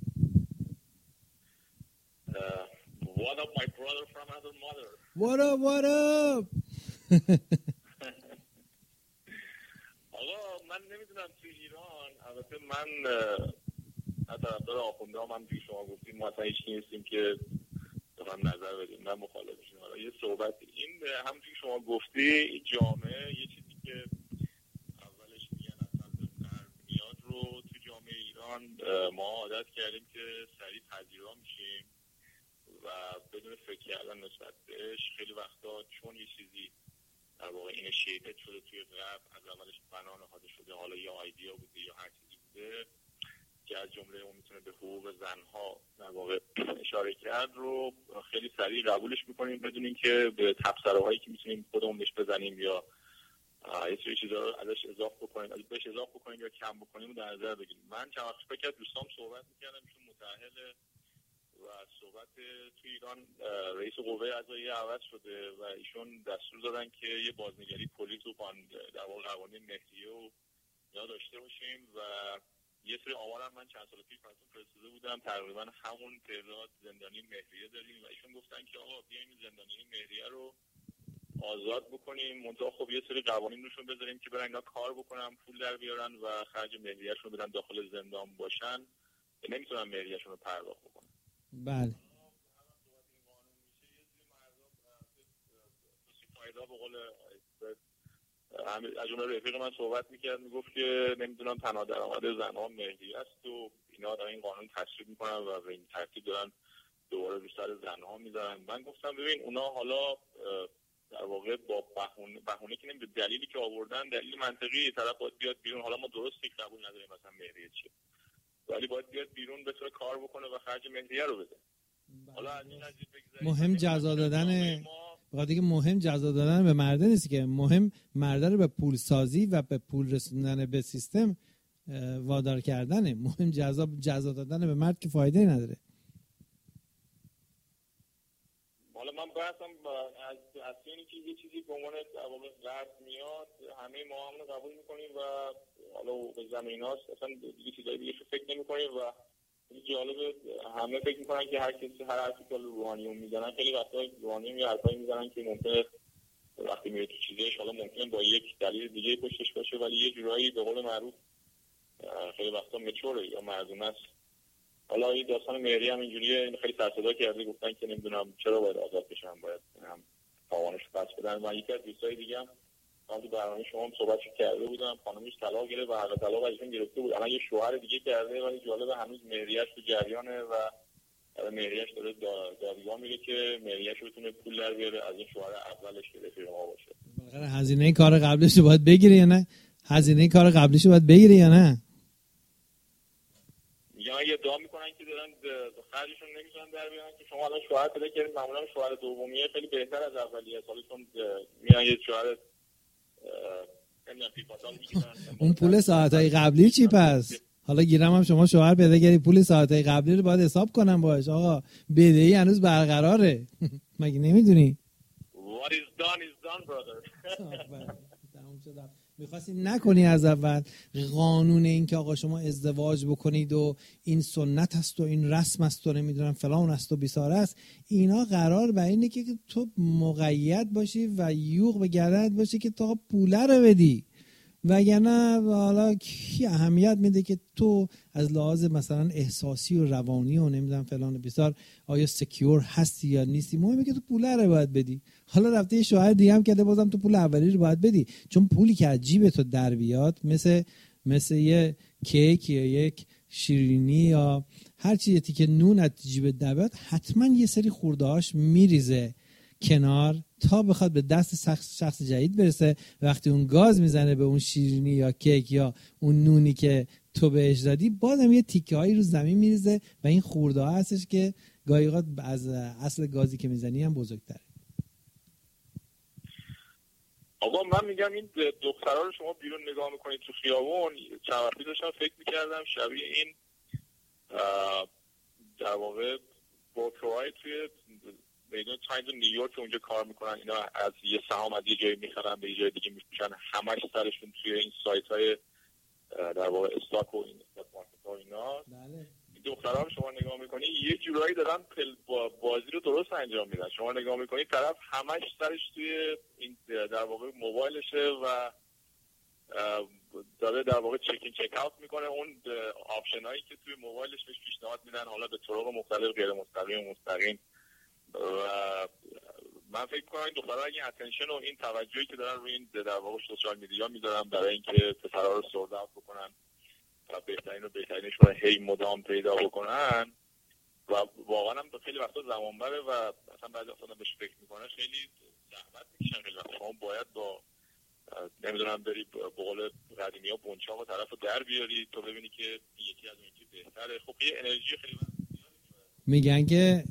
What up, my brother from another mother? What up? آقا من نمیدونم تو ایران، البته من از طرفدار آخونده هم توی شما گفتیم ما اصلا هیچ نیستیم که بخوام نظر بدیم، من مخالفشیم. حالا یه صحبت این همونجوری شما گفتی، این جامعه یه چیزی که اولش میگن اصلا غرب میاد رو تو جامعه ایران ما عادت کردیم که سریع پذیرا میشیم و بدون فکر کردن نسبت بهش. خیلی وقتا چون یه چیزی در واقع این شیپت شده توی غرب، از اولش بنا نهاده شده، حالا یا آیدیا بوده یا هر چیزی بوده که از جمله اون میتونه به حقوق زنها در واقع اشاره کرد، رو خیلی سریع قبولش میکنیم بدون اینکه به تبصره‌هایی که میتونیم خودمون بهش بزنیم یا یه سری چیزا رو ازش اضافه بکنیم یا کم بکنیم در نظر بگیریم. من چند وقت پیش با دوستام صحبت میکردم، ایشون متأهل و صحبت توی ایران رئیس قوه قضاییه عوض شده و ایشون دستور دادن که یه بازنگری کلی تو در واقع قوانین مهریه و اینا داشته باشیم و یه سری آمار هم من چند سال پیش براتون فرستاده بودم، تقریبا همون تعداد زندانی مهریه داریم و ایشون گفتن که آقا بیایم زندانی مهریه رو آزاد بکنیم، منتها خب یه سری قوانین روشون بذاریم که برن اینا کار بکنن، پول در بیارن و خرج مهریه‌شون بدن داخل زندان باشن، نمیتونن مهریه‌شون رو پرداخت بکنن. بله. از جمله رفیق من صحبت میکرد، میگفت که نمیدونم تنها درآمد زنها مهریه است و اینا دارن این قانون تصویب میکنن و به این ترتیب دارن دوباره رو سر زنها میذارن. من گفتم ببین اونا حالا در واقع با بهونه که نمیدونم دلیلی که آوردن دلیل منطقی، طرف باید بیاد بیرون. حالا ما درست فکر قبول نداریم مثلا مهریه چیه، ولی باید بیاد بیرون بتونه کار بکنه و خرج مهریه رو بده. حالا از این قضیه بگذاریم، مهم جزا دادن، بخاطر که مهم جزا دادن به مرده نیست که، مهم مرده رو به پول سازی و به پول رسوندن به سیستم وادار کردنه. مهم جزا دادن به مرد که فایده نداره. حالا من بحثم از اینی که یه چیزی به عنوان غرب میاد همه ما همونو قبول میکنیم و حالا به زمین هاست اصلا دیگه چیزایی دیگه فکر نمی کنیم و جالبه همه فکر میکنن که هر کسی هر حرفی که روحانیون میزنن، خیلی وقتا روحانیون یه حرفایی میزنن که ممکنه وقتی میره تو چیزش حالا ممکنه با یک دلیل دیگه پشتش باشه، ولی یه جورایی به قول معروف خیلی وقتا مچوره یا مردونه است. حالا این داستان مهریه هم اینجوریه، خیلی سر صدا کرده گفتن که نمیدونم چرا باید آزاد بشن، باید هم تاوانش پس بدن. من یکی از دوستای دیگه هم تو برنامه شما هم صحبت کرده بودم، خانمش طلاق گرفت و حق طلاق ازشون گرفته بود، الان یه شوهر دیگه کرده ولی جالب هنوز مهریه‌اش تو جریانه و مهریه‌اش داره دادگاه میره که مهریه‌اش بتونه پول در بیاره از این شوهر اولش که رفیق ما باشه. بالاخره هزینه کار قبلش رو باید بگیره یا نه؟ هزینه کار قبلش رو باید بگیره یا نه؟ یا یه ادعا میکنن که دارن خرجشون نمیتونن در بیارن که شما الان شوهر پیدا کردید، معمولا شوهر دومیه خیلی بهتر از اولیه، سالتون میان یه شوهر اون پول ساعتای قبلی چی پس؟ حالا گیرم هم شما شوهر پیدا کردی، پول ساعتای قبلی رو باید حساب کنم باش. آقا بدهی هنوز برقراره. مگه نمیدونی؟ What is done is done brother. می‌خواستی نکنی از اول. قانون این که آقا شما ازدواج بکنید و این سنت است و این رسم است و نمیدونم فلان است و بیساره است، اینا قرار بر اینه که تو مقید باشی و یوغ به گردنت باشه که تو پوله رو بدی، وگرنه حالا کی اهمیت میده که تو از لحاظ مثلا احساسی و روانی و نمیدونم فلان و بیسار آیا سکیور هستی یا نیستی. مهمه که تو پوله رو باید بدی. حالا رفته یه شوهر دیگه هم کرده، بازم تو پول اولی رو باید بدی، چون پولی که از جیب تو در بیاد مثل یه کیک یا یک شیرینی یا هر چیزی که نون از جیب در بیاد، حتما یه سری خورده‌هاش میریزه کنار تا بخواد به دست شخص جدید برسه. وقتی اون گاز میزنه به اون شیرینی یا کیک یا اون نونی که تو بهش دادی، بازم یه تیکه هایی رو زمین میریزه و این خورده ها هستش که گاهی اوقات از اصل گازی که میزنی هم بزرگتره. آقا من میگم این دخترها رو شما بیرون نگاه میکنید تو خیابون، چند وقتی داشتم فکر میکردم شبیه این در واقع بروکرهای توی میدون تایمز نیویورک اونجا کار میکنن، اینا از یه سهام از یه جایی میخرن به یه جای دیگه میفروشن، همش سرشون توی این سایت های در واقع استاک و این استاک مارکت ها اینا. بله. این دخترها رو شما نگاه میکنی یه جورایی دارن بازی رو درست انجام میدن. شما نگاه میکنی طرف همش سرش توی این در واقع موبایلشه و داره در واقع چکین چک اوت میکنه اون آپشن هایی که توی موبایلش بهش پیشنهاد میدن، حالا به طرق مختلف، غیر مستقیم و مستقیم. و من فکر می‌کنم این دخترها اگه اتنشن و این توجهی که دارن روی این در واقع سوشال میدیا میذارن برای اینکه پسرها رو سورت اوت بکنن و بهترین و بهترینش رو هی مدام پیدا بکنن و واقعا هم خیلی وقتا زمان بره و مثلا بعضی وقتا بهش فکر میکنه خیلی زحمت میکشن. خیلی وقتا شما باید با نمیدونم بری به قول قدیمی‌ها بنچاق طرفو در بیاری تو ببینی که یکی از اون یکی بهتره. خب یه انرژی خیلی میگن که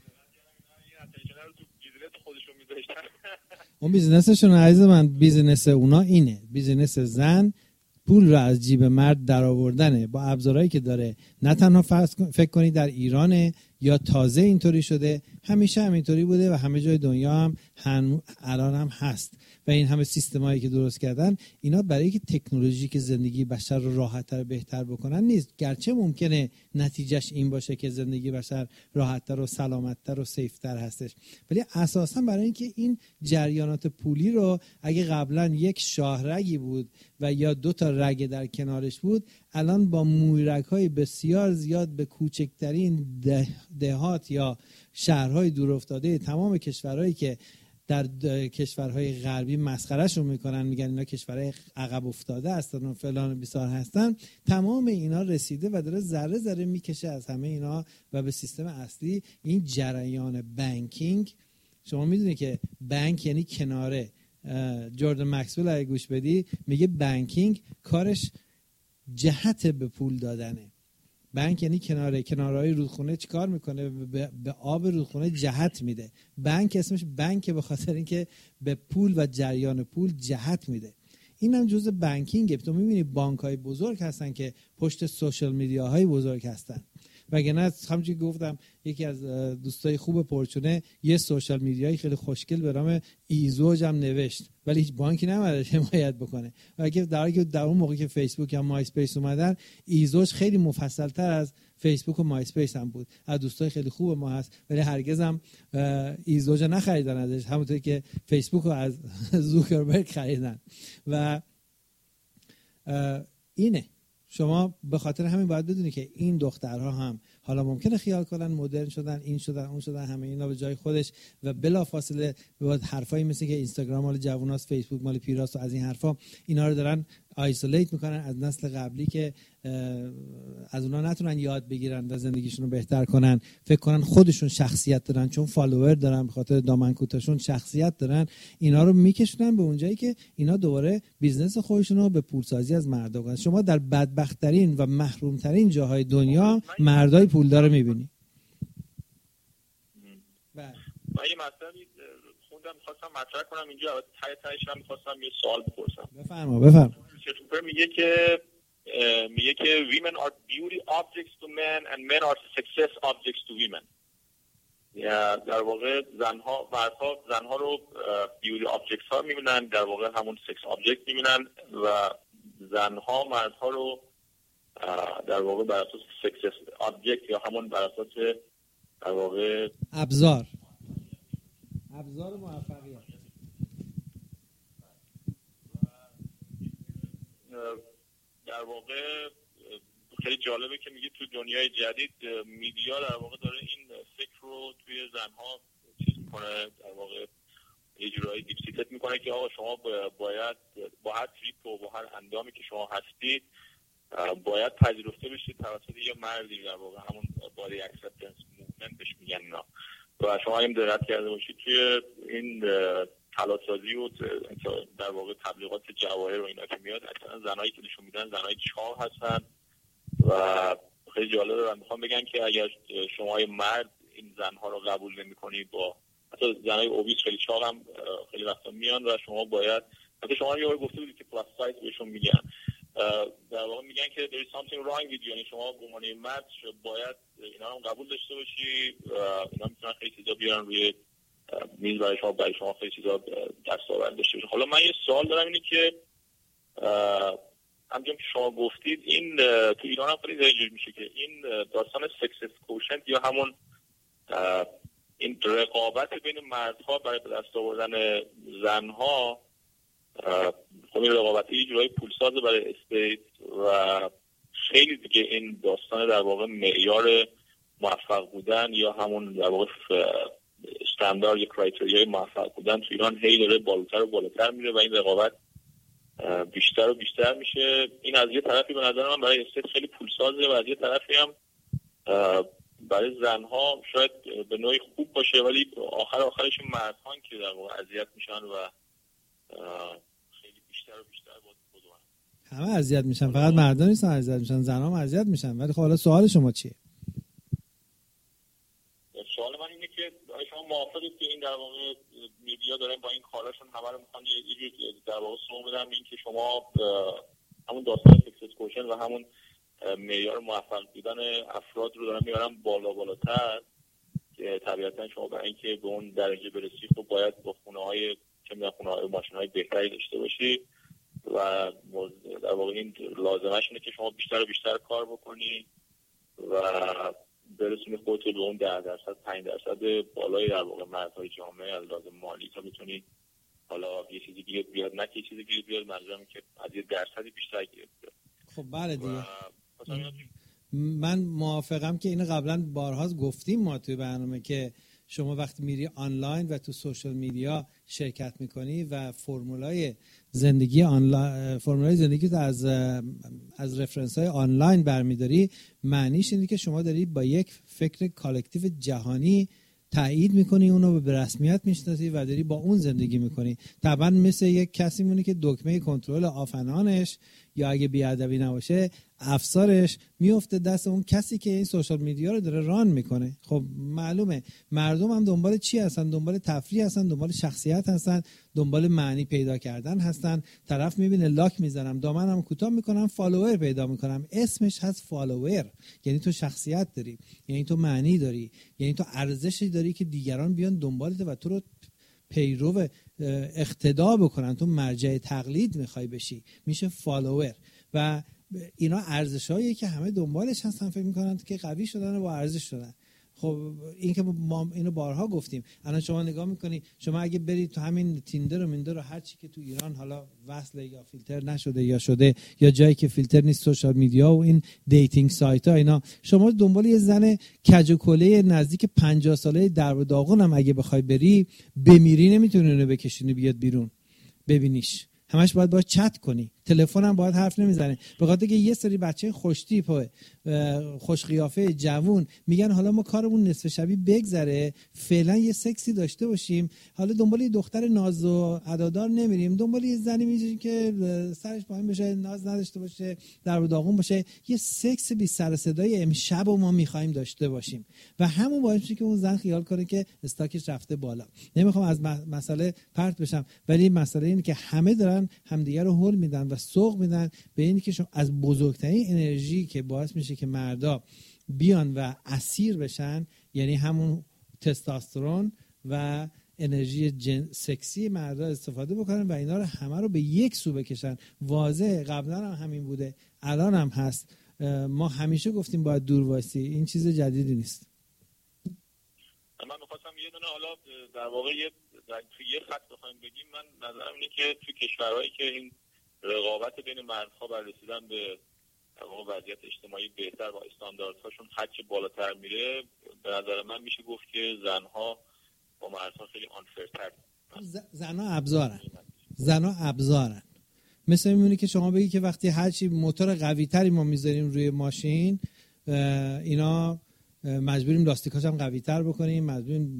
اون بیزنسشون عزیز من، بیزنس اونا اینه، بیزنس زن پول رو از جیب مرد در آوردنه با ابزارهایی که داره. نه تنها فکر کنی در ایرانه یا تازه اینطوری شده، همیشه همینطوری بوده و همه جای دنیا هم الان هم هست. و این همه سیستمایی که درست کردن اینا برای که تکنولوژی که زندگی بشر رو راحت‌تر بهتر بکنن نیست، گرچه ممکنه نتیجهش این باشه که زندگی بشر راحت‌تر و سلامت‌تر و سیف‌تر هستش، ولی اساساً برای اینکه این جریانات پولی رو اگه قبلا یک شاهرگی بود و یا 2 تا رگ در کنارش بود، الان با مویرگ‌های بسیار زیاد به کوچکترین دهات یا شهرهای دورافتاده تمام کشورهایی که در کشورهای غربی مسخرهشون میکنن، میگن اینا کشورهای عقب افتاده هستن و فلان و بیسار هستن، تمام اینا رسیده و داره ذره ذره میکشه از همه اینا و به سیستم اصلی این جریان بانکینگ. شما میدونی که بانک یعنی کناره. جوردن مکسول اگه گوش بدی میگه بانکینگ کارش جهت به پول دادنه. بانک یعنی کنارهای رودخونه چیکار میکنه؟ به آب رودخونه جهت میده. بانک اسمش بانکه به خاطر اینکه به پول و جریان پول جهت میده. این هم جزء بانکینگه. تو میبینی بانک‌های بزرگ هستن که پشت سوشال میدیاهای بزرگ هستن. وگرنه همونجوری گفتم یکی از دوستای خوب پرچونه یه سوشال میدیایی خیلی خوشگل به نام ایزوج هم نوشت، ولی هیچ بانکی نمیاد حمایت بکنه. و اگه در اون موقع که فیسبوک یا مای اسپیس اومدن، ایزوج خیلی مفصل‌تر از فیسبوک و مای اسپیس هم بود. از دوستای خیلی خوب ما هست، ولی هرگز هم ایزوج نخریدن ازش، همونطوری که فیسبوک رو از زوکربرگ خریدن. و اینه شما به خاطر همین باید بدونی که این دخترها هم حالا ممکنه خیال کنن مدرن شدن، این شدن اون شدن، همه اینا به جای خودش و بلافاصله باید حرفایی مثل که اینستاگرام مال جووناست، فیسبوک مال پیراست و از این حرفا، اینا رو دارن آیسولیت میکنن از نسل قبلی که از اونا نتونن یاد بگیرن و زندگیشون رو بهتر کنن، فکر کنن خودشون شخصیت دارن چون فالوور دارن، به خاطر دامن کوتاهشون شخصیت دارن. اینا رو میکشونن به اونجایی که اینا دوباره بیزنس خودشون رو به پولسازی از مردا کنن. شما در بدبخت‌ترین و محروم‌ترین جاهای دنیا مردای پولدار رو میبینی. من یه مطلبی خوندم می‌خواستم مطرح کنم اینجا، البته تایش هم می‌خواستم یه سوال بپرسم. بفرما. میگه که women are beauty objects to men and men are success objects to women. در واقع زنها رو بیوتی آبجکت ها میبینن، در واقع همون سکس آبجکت میبینن و زنها مردها رو در واقع بر اساس سکس آبجکت یا همون بر اساس در واقع ابزار موفقیت. در واقع خیلی جالبه که میگه تو دنیای جدید میدیا در واقع داره این فکر رو توی زنها چیز میکنه، در واقع یه جورایی دیپسیتت میکنه که آقا شما باید با هر تریپ و با هر اندامی که شما هستید باید پذیرفته بشید توسط یه مردی، در واقع همون بادی اکسپتنس موومنت بهش میگن اینا. و شما هم دقت کرده باشید توی این تلاسازی و در واقع تبلیغات جواهر و اینا که میاد اکثرا زنایی که نشون میدن زنای چاق هستن و خیلی جالبه. و میخوام بگن که اگر شما مرد این زنها رو قبول نمی‌کنید، با حتی زنای اوبیس خیلی چاق هم خیلی وقتا میان و شما باید، حتی شما یه بار گفته بودید که پلاس سایز بهشون میگن، در واقع میگن که there is something wrong with you، یعنی شما به عنوان مرد باید اینا رو قبول داشته باشی. اینا میتونن خیلی چیزا بیارن روی میز برای شما خیلی چیزا دستاورد داشته باشه. حالا من یه سوال دارم، اینه که همونجوری که شما گفتید این تو ایران هم خیلی اینجوری میشه که این داستان سکسس کوشنت یا همون این رقابت بین مردها برای به دست آوردن زنها، خب این رقابت یه جورایی پولساز برای استیت و خیلی دیگه این داستان در واقع معیار موفق بودن یا همون در واقع استاندارد یا کرایتریای موفق بودن تو ایران هی داره بالاتر و بالاتر میره و این رقابت بیشتر و بیشتر میشه. این از یه طرفی به نظر من برای استیت خیلی پولسازه و از یه طرفی هم برای زنها شاید به نوعی خوب باشه، ولی آخرش مردان که در واقع اذیت میشن و خیلی بیشتر و بیشتر بدون همه اذیت میشن، فقط مردان نیستن اذیت میشن، زنها هم اذیت میشن. ولی خب حالا سوال شما چیه؟ سوال من اینه که شما موافقید که این در واقع میدیا دارن با این کاراشون همه رو میخوان یه جوری در واقع سوم بدن این که شما همون داستان سکسس کوشن و همون معیار موفق بودن افراد رو دارن میارن بالاتر، که طبیعتا شما برای اینکه به اون درجه برسی خب باید با خونه‌های ماشین‌های بهتری داشته باشی و در واقع این لازمش اینه که شما بیشتر و بیشتر کار بکنی و برسونی خودت به اون 10% 5% بالای در واقع مرزهای جامعه از لازم مالی تا میتونی حالا یه چیزی گیر بیاد، نه که یه چیزی گیر بیاد، منظورم که از یه درصدی بیشتر گیر بیاد. خب بله دیگه من موافقم که اینو قبلا بارها گفتیم ما توی برنامه که شما وقتی میری آنلاین و تو سوشال میدیا شرکت میکنی و فرمولای زندگی تو از رفرنس های آنلاین برمیداری، معنیش اینه که شما داری با یک فکر کالکتیو جهانی تایید میکنی، اونو به رسمیت میشناسی و داری با اون زندگی میکنی. طبعا مثل یک کسی مونه که دکمه کنترل آفنانش یا اگه بیادبی نباشه افسارش میفته دست اون کسی که این سوشال میدیا رو داره ران میکنه. خب معلومه مردم هم دنبال چی هستن؟ دنبال تفریح هستن، دنبال شخصیت هستن، دنبال معنی پیدا کردن هستن. طرف میبینه لاک میزنم، دامنم کوتاه میکنم، فالوور پیدا میکنم. اسمش هست فالوور، یعنی تو شخصیت داری، یعنی تو معنی داری، یعنی تو ارزشی داری که دیگران بیان دنبالت و تو رو پیرو اقتدا بکنن. تو مرجع تقلید میخوای بشی، میشه فالوور. و اینا ارزش‌هایی که همه دنبالش هستن، فکر میکنن که قوی شدن و با ارزش شدن. خب این که ما اینو بارها گفتیم. الان شما نگاه میکنی، شما اگه برید تو همین تیندر و میندر و هر چی که تو ایران حالا وصله یا فیلتر نشده یا شده یا جایی که فیلتر نیست، سوشال میدیا و این دیتینگ سایت ها، اینا شما دنبال یه زن کج و کله نزدیک 50 ساله در و داغون هم اگه بخوای بری، بمیری نمیتونی اونو بکشونی بیاد بیرون ببینیش. همش باید چت کنی، تلفن هم باید حرف نمیزنه، به خاطر که یه سری بچه خوش تیپ خوش قیافه جوون میگن حالا ما کارمون نصف شبی بگذره، فعلا یه سکسی داشته باشیم، حالا دنبال یه دختر ناز و عدادار نمیریم، دنبال یه زنی میریم که سرش پایین بشه، ناز نداشته باشه، در و داغون باشه، یه سکس بی سر صدای امشب و ما میخوایم داشته باشیم. و همون باعث میشه که اون زن خیال کنه که استاکش رفته بالا. نمیخوام از مسئله پرت بشم، ولی مسئله اینه که همه دارن همدیگه رو هول میدن و سوق میدن به اینی که شما از بزرگترین انرژی که باعث میشه که مردا بیان و اسیر بشن، یعنی همون تستوسترون و انرژی سکسی مردا استفاده بکنن و اینا رو همه رو به یک سو بکشن. واضحه، قبلا هم همین بوده، الان هم هست. ما همیشه گفتیم باید دور وایسی، این چیز جدیدی نیست. من می‌خواستم یه دونه حالا در واقع توی یه خط بخوایم بگیم، من نظرم اینه که توی کشورهایی که این رقابت بین مردها برای رسیدن به در واقع وضعیت اجتماعی بهتر و استانداردهاشون هرچه بالاتر میره، به نظر من میشه گفت که زنها با مردها خیلی آنفرتر. زنها ابزارن. مثل میمونه که شما بگی که وقتی هرچی موتور قوی تری ما میذاریم روی ماشین، اینا مجبوریم لاستیکاش هم قوی تر بکنیم، مجبوریم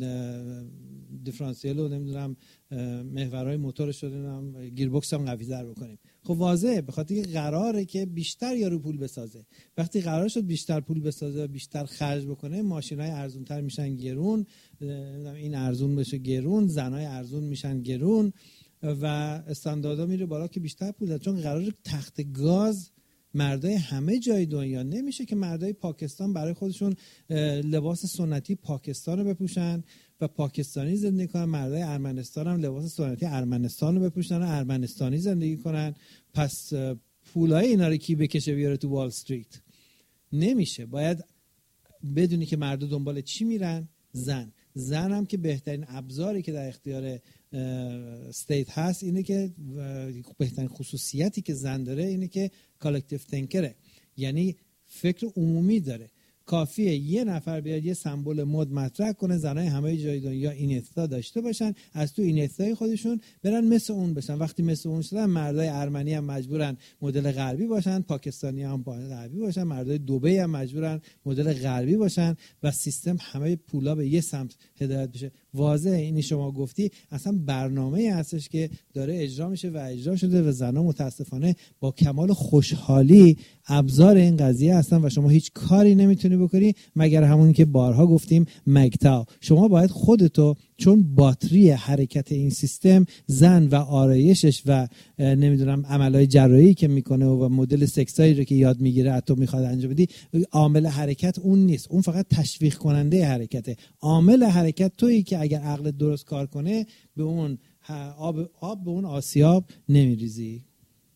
دیفرانسیل رو نمیدونم محورهای موتورش رو نمیدونم گیربکس هم قوی تر بکنیم. خب واضحه، به خاطر اینکه قراره که بیشتر یارو پول بسازه. وقتی قرار شد بیشتر پول بسازه و بیشتر خرج بکنه، ماشینای ارزون تر میشن گرون، این ارزون بشه گرون، زنای ارزون میشن گرون و استانداردها میره بالا که بیشتر پول داد. چون قرار تخت گاز مردای همه جای دنیا، نمیشه که مردای پاکستان برای خودشون لباس سنتی پاکستان رو بپوشن و پاکستانی زندگی کنن، مردای ارمنستان هم لباس سنتی ارمنستان رو بپوشن و ارمنستانی زندگی کنن. پس پولای اینا رو کی بکشه بیاره تو وال استریت؟ نمیشه. باید بدونی که مردا دنبال چی میرن. زن هم که بهترین ابزاری که در اختیار استیت هست اینه که بهترین خصوصیتی که زن داره اینه که کالکتیو تینکره، یعنی فکر عمومی داره. کافیه یه نفر بیاد یه سمبل مد مطرح کنه، زنای همه جای دنیا اینستا داشته باشن، از تو اینستای خودشون برن مثل اون بشن. وقتی مثل اون شدن، مردای ارمنی هم مجبورن مدل غربی باشن، پاکستانی هم غربی باشن، مردای دبی هم مجبورن مدل غربی باشن و سیستم همه پولا به یه سمت هدایت بشه. واضحه اینی شما گفتی اصلا برنامه‌ای هستش که داره اجرا میشه و اجرا شده و زنان متاسفانه با کمال خوشحالی ابزار این قضیه هستن و شما هیچ کاری نمیتونی بکنی مگر همونی که بارها گفتیم مگتا. شما باید خودتو، چون باتری حرکت این سیستم زن و آرایشش و نمیدونم عملهای جراحی که میکنه و مدل سکسایی رو که یاد میگیره حتی میخواد انجام بدی، عامل حرکت اون نیست، اون فقط تشویق کننده حرکته. عامل حرکت تویی که اگر عقلت درست کار کنه به اون آب به اون آسیاب نمیریزی.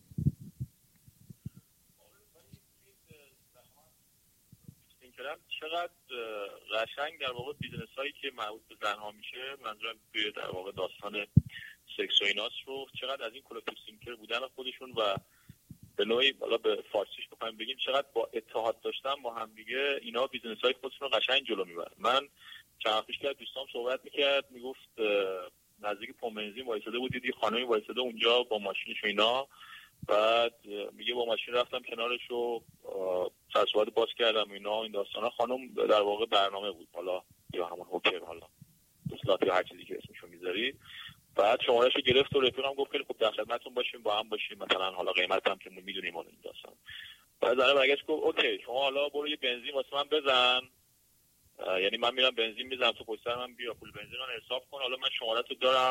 چقدر قشنگ در واقع بیزنس هایی که مربوط به زنها میشه، منظورم توی در واقع داستان سکس و ایناست رو، چقدر از این کلکتیو تینکر بودن خودشون و به نوعی حالا به فارسیش بخوایم بگیم چقدر با اتحاد داشتن با هم دیگه اینا بیزنس های خودشون رو قشنگ جلو میبرن. من چند وقت پیش که دوستام صحبت میکرد، میگفت نزدیک پمپ بنزین وایساده بود، دیدی خانمی وایساده اونجا با ماشینش و اینا، بعد میگه با ماشین رفتم کنارش و سرصحبت باز کردم اینا، این داستانا. خانم در واقع برنامه بود، حالا یا همون هوکر، حالا دوستات یا هر چیزی که اسمشو میذاری. بعد شمارهشو گرفت و رفیقم گفت خیلی خوب در خدمتتون باشیم، با هم باشیم، مثلا حالا قیمت هم که میدونیم اون این داستان. بعد زنه برگشت گفت اوکی شما حالا برو یه بنزین واسه من بزن، یعنی من میرم بنزین میزنم تو پشت سر من، بیا پول بنزین من حساب کن، حالا من شماره‌تو دارم،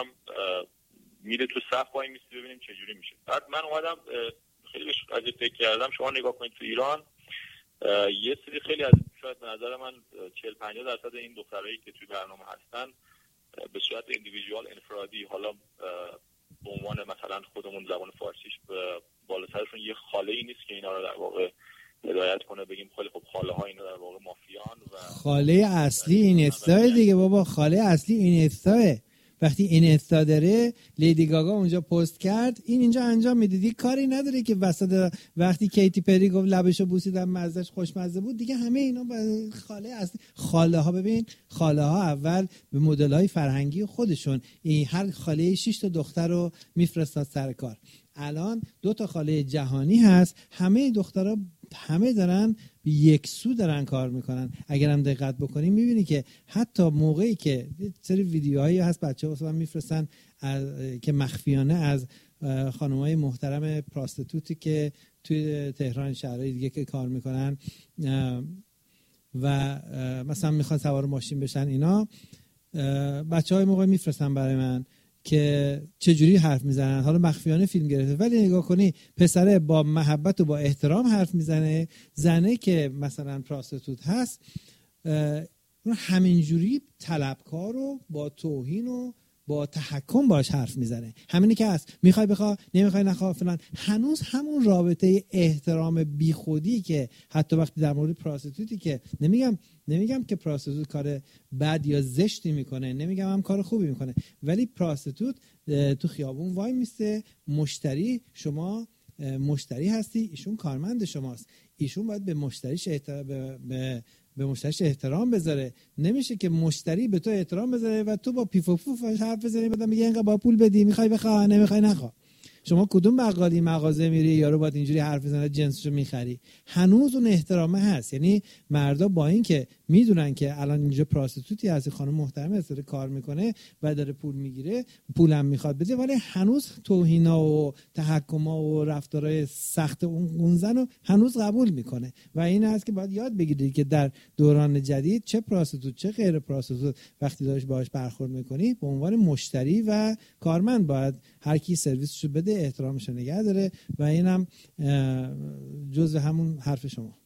میره تو صف وای میسی ببینیم چه جوری میشه. بعد من اومدم خیلی از فکر کردم، شما نگاه کنید تو ایران یه سری خیلی از شاید به نظر من 40-50% این دخترایی که توی برنامه هستن به صورت ایندیویدوال انفرادی، حالا به عنوان مثلا خودمون زبان فارسیش بالا سرشون یه خاله‌ای نیست که اینا رو در واقع هدایت کنه، بگیم خیلی خب خاله ها اینا در واقع مافیان و خاله اصلی این استای دیگه بابا، خاله اصلی این استای. وقتی این استا داره، لیدی گاگا اونجا پست کرد، این اینجا انجام میده، دیگه کاری نداره که وسط وقتی کیتی پری گفت لبشو بوسیدم مزهش خوشمزه بود، دیگه همه اینا خاله اصلی. خاله ها ببین، خاله ها اول به مدل های فرهنگی خودشون هر خاله 6 تا دختر رو میفرستاد سر کار. الان 2 تا خاله جهانی هست، همه دخترها همه دارن یک سو دارن کار میکنن. اگر هم دقت بکنیم میبینی که حتی موقعی که سری ویدیوهایی هست بچه‌ها واسه من میفرستن که مخفیانه از خانم‌های محترم پراستیتوتی که توی تهران شهرهای دیگه که کار میکنن و مثلا میخوان سوار ماشین بشن، اینا بچه‌های موقع میفرستن برای من که چجوری حرف میزنن. حالا مخفیانه فیلم گرفته، ولی نگاه کنی پسره با محبت و با احترام حرف میزنه، زنه که مثلا پراستیتوت هست اون همینجوری طلبکار و با توهین و با تحکم باش حرف میزنه. همینی که هست، میخوای بخوا نمیخوای نخوا فلان. هنوز همون رابطه احترام بیخودی که حتی وقتی در مورد پراستیتوتی، که نمیگم که پراستیتوت کار بد یا زشتی میکنه، نمیگم هم کار خوبی میکنه، ولی پراستیتوت تو خیابون وای میسته، مشتری، شما مشتری هستی، ایشون کارمند شماست، ایشون باید به مشتریش به مشتریش احترام بذاره. نمیشه که مشتری به تو احترام بذاره و تو با پیف و پوف حرف بزنی، بعد میگه اینقدر با پول بدی، میخوای بخواه نمیخوای نخواه. شما کدوم بقالی مغازه میری یارو باید اینجوری حرف بزنه جنسشو میخری؟ هنوز اون احترامه هست. یعنی مردا با این که میدونن که الان اینجا پراستیتوتی هست، خانم محترمه داره کار میکنه و داره پول میگیره، پولم میخواد بده، ولی هنوز توهینا و تحکما و رفتارهای سخت اون زنو هنوز قبول میکنه. و این هست که باید یاد بگیرید که در دوران جدید چه پراستیتوت چه غیر پراستیتوت وقتی داشت باهاش برخورد میکنی، به عنوان مشتری و کارمند باید هر کی سرویسشو بده، احترامش نگه داره. و اینم جزء همون حرف شما.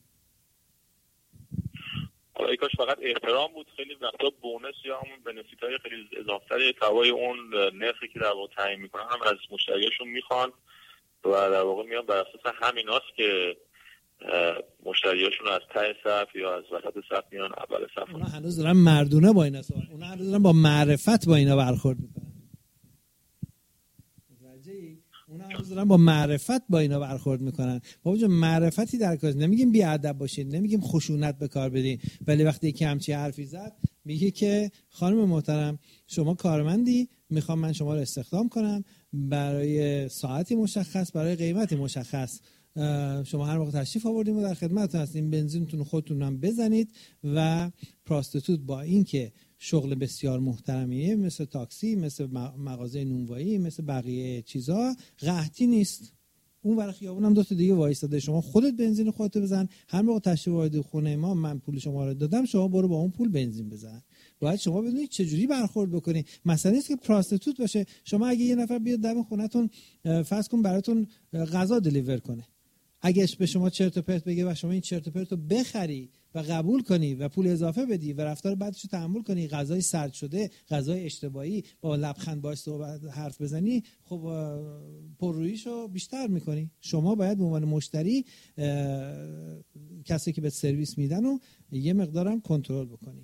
حالا کاش فقط احترام بود، خیلی وقتا بونس یا همون بنفیت‌های خیلی اضافه‌تر تبع اون نرخی که در واقع تعیین میکنن هم از مشتریاشون میخوان و در واقع میان بر اساس همیناست که مشتریاشون از ته صف یا از وسط صف میان اول صف. اونا هنوز دارن مردونه با اینا سوال، اونا هنوز دارن با معرفت با اینا برخورد میکنن. اونا هنوز دارن با معرفت با اینا برخورد میکنن. بابا جان معرفتی در کار، نمیگیم بی ادب باشید، نمیگیم خشونت به کار بدین، ولی وقتی یکی همچین حرفی زد میگه که خانم محترم شما کارمندی، میخوام من شما رو استخدام کنم برای ساعتی مشخص، برای قیمتی مشخص، شما هر موقع تشریف آوردیم و در خدمتتون هستیم، بنزینتون خودتون هم بزنید. و پراستیتوت با این که شغل بسیار محترمیه، مثل تاکسی، مثل مغازه نونوایی، مثل بقیه چیزا، قحطی نیست. اون ور خیابون هم دو تا دیگه وایساده، شما خودت بنزین خودت بزن، هر موقع تشریف وارد خونه ما من پول شما رو دادم، شما برو با اون پول بنزین بزن. باید شما بدونید چجوری برخورد بکنید. مثلا نیست که پراستیتوت باشه شما اگه یه نفر بیاد دم خونتون فرض کن براتون غذا دلیور کنه، اگهش به شما چرت و پرت بگه و شما این چرت و پرت رو بخری و قبول کنی و پول اضافه بدی و رفتار بعدش رو تحمل کنی، غذای سرد شده، غذای اشتباهی، با لبخند باهاش صحبت حرف بزنی، خب پرروییشو بیشتر میکنی. شما باید به عنوان مشتری کسی که به سرویس میدن رو یه مقدارم کنترل بکنی.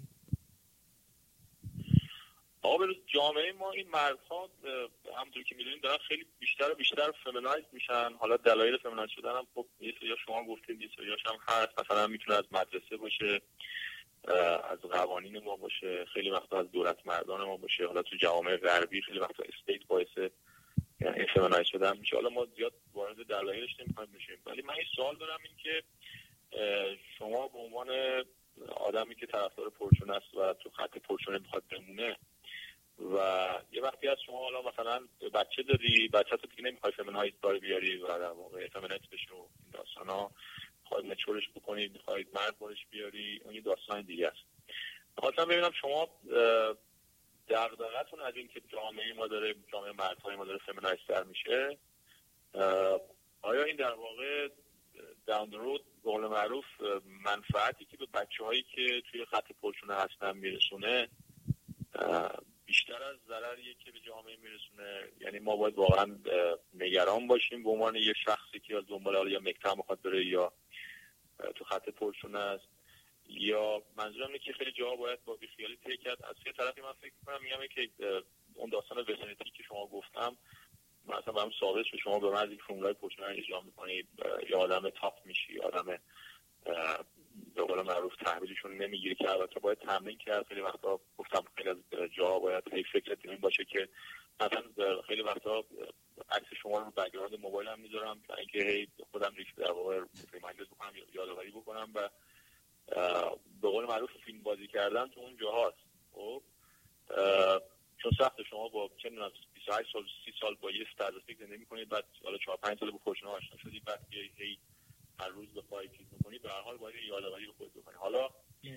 آقا جامعه ما این مردها همونطور که میدونید دارن خیلی بیشتر و بیشتر فمینایز میشن. حالا دلایل فمینایز شدن هم خب یه سری شما گفتید، یه سریاش هم هست، مثلا میتونه از مدرسه باشه، از قوانین ما باشه، خیلی وقتا از دولت مردان ما باشه، حالا تو جوامع غربی خیلی وقتا استیت باعث این فمینایز شدن میشه. حالا ما زیاد وارد دلایلش نمیخوایم بشیم، ولی من این سوال دارم، این که شما به عنوان آدمی که طرفدار پرچون است و تو خط پرچون میخواد بمونه و یه وقتی از شما حالا مثلا بچه داری، بچه تو دیگه نمیخوای فمینایز داری بیاری و در واقع فمینایز بشه و این داستانا، میخواید مچورش بکنید، میخواید مرد بارش بیاری، اون یه داستان دیگه است. خواستم ببینم شما دغدغه‌تون از این که جامعه ما داره، جامعه مردهای ما داره فمینایز تر میشه، آیا این در واقع داون دی رود به قول معروف منفعتی که به بچه‌هایی که توی خط پرچونه هستن میرسونه بیشتر از ضرریه که به جامعه میرسونه؟ یعنی ما باید واقعا نگران باشیم به عنوان یه شخصی که دنبال حالا یا مکتب میخواد بره یا تو خط پرچونه است، یا منظورم اینه که خیلی جاها باید با بیخیالی طی کرد. از یه طرفی من فکر می‌کنم میگم که اون داستان وسنتی که شما گفتم مثلا برام ثابت شد، شما به محض اینکه فرمولای پرچونه اجرا می‌کنید یا آدم تاپ میشی، آدم به قول معروف تحویلشون نمیگیری، که البته باید تمرین کرد. خیلی وقتا گفتم خیلی از جاها باید هی فکرت این باشه که مثلا خیلی وقتا عکس شما رو بک‌گراند موبایلم میذارم برای اینکه هی خودم در واقع ریمایندر بکنم یا یادآوری بکنم و به قول معروف فیلم بازی کردن تو اون جاهاست. خب چون سخت شما با چه میدونم 28 سال 30 سال با یه استاتستیک زندگی می‌کنید، بعد حالا 4 5 سال با پرچونه آشنا شدید، بعد هی هر روز بخوای چیز می‌کنی، به هر حال باید یادآوری بکنید بکنی. حالا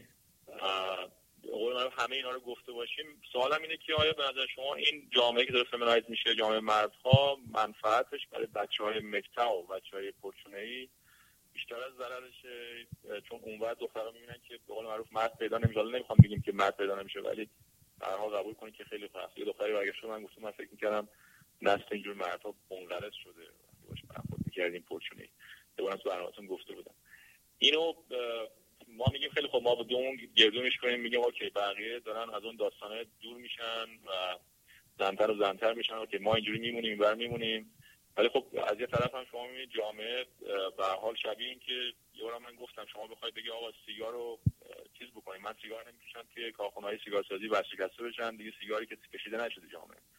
قول من همه اینا رو گفته باشیم، سوالم اینه که آیا به نظر شما این جامعه که داره فمینایز میشه، جامعه مردها، منفعتش برای بچه‌های مکتب و بچه‌های پرچونه‌ای بیشتر از ضررشه، چون اونور دخترها میبینن که به قول معروف مرد پیدا نمیشه. حالا نمیخوام بگیم که مرد پیدا نمیشه، ولی در حال قبول کنید که خیلی فاصله دختری برگشته من گفتم من فکر می‌کردم نسل اینجور مردها منقرض شده، باش برخورد می‌کردیم پرچونی. دوباره تو برنامه‌تون گفته بودم اینو. ما میگیم خیلی خب ما با دومون گردونش کنیم، میگیم اوکی بقیه دارن از اون داستانه دور میشن و زنتر و زنتر میشن که ما اینجوری میمونیم اینور میمونیم. ولی خب از یه طرف هم شما میبینید جامعه به هر حال شبیه این که یه بار من گفتم شما بخواید بگی آقا سیگار رو چیز بکنید، من سیگار نمیکشم که کارخونه‌های سیگارسازی ورشکسته بشن دیگه، سیگاری که کشیده نشده جامعه.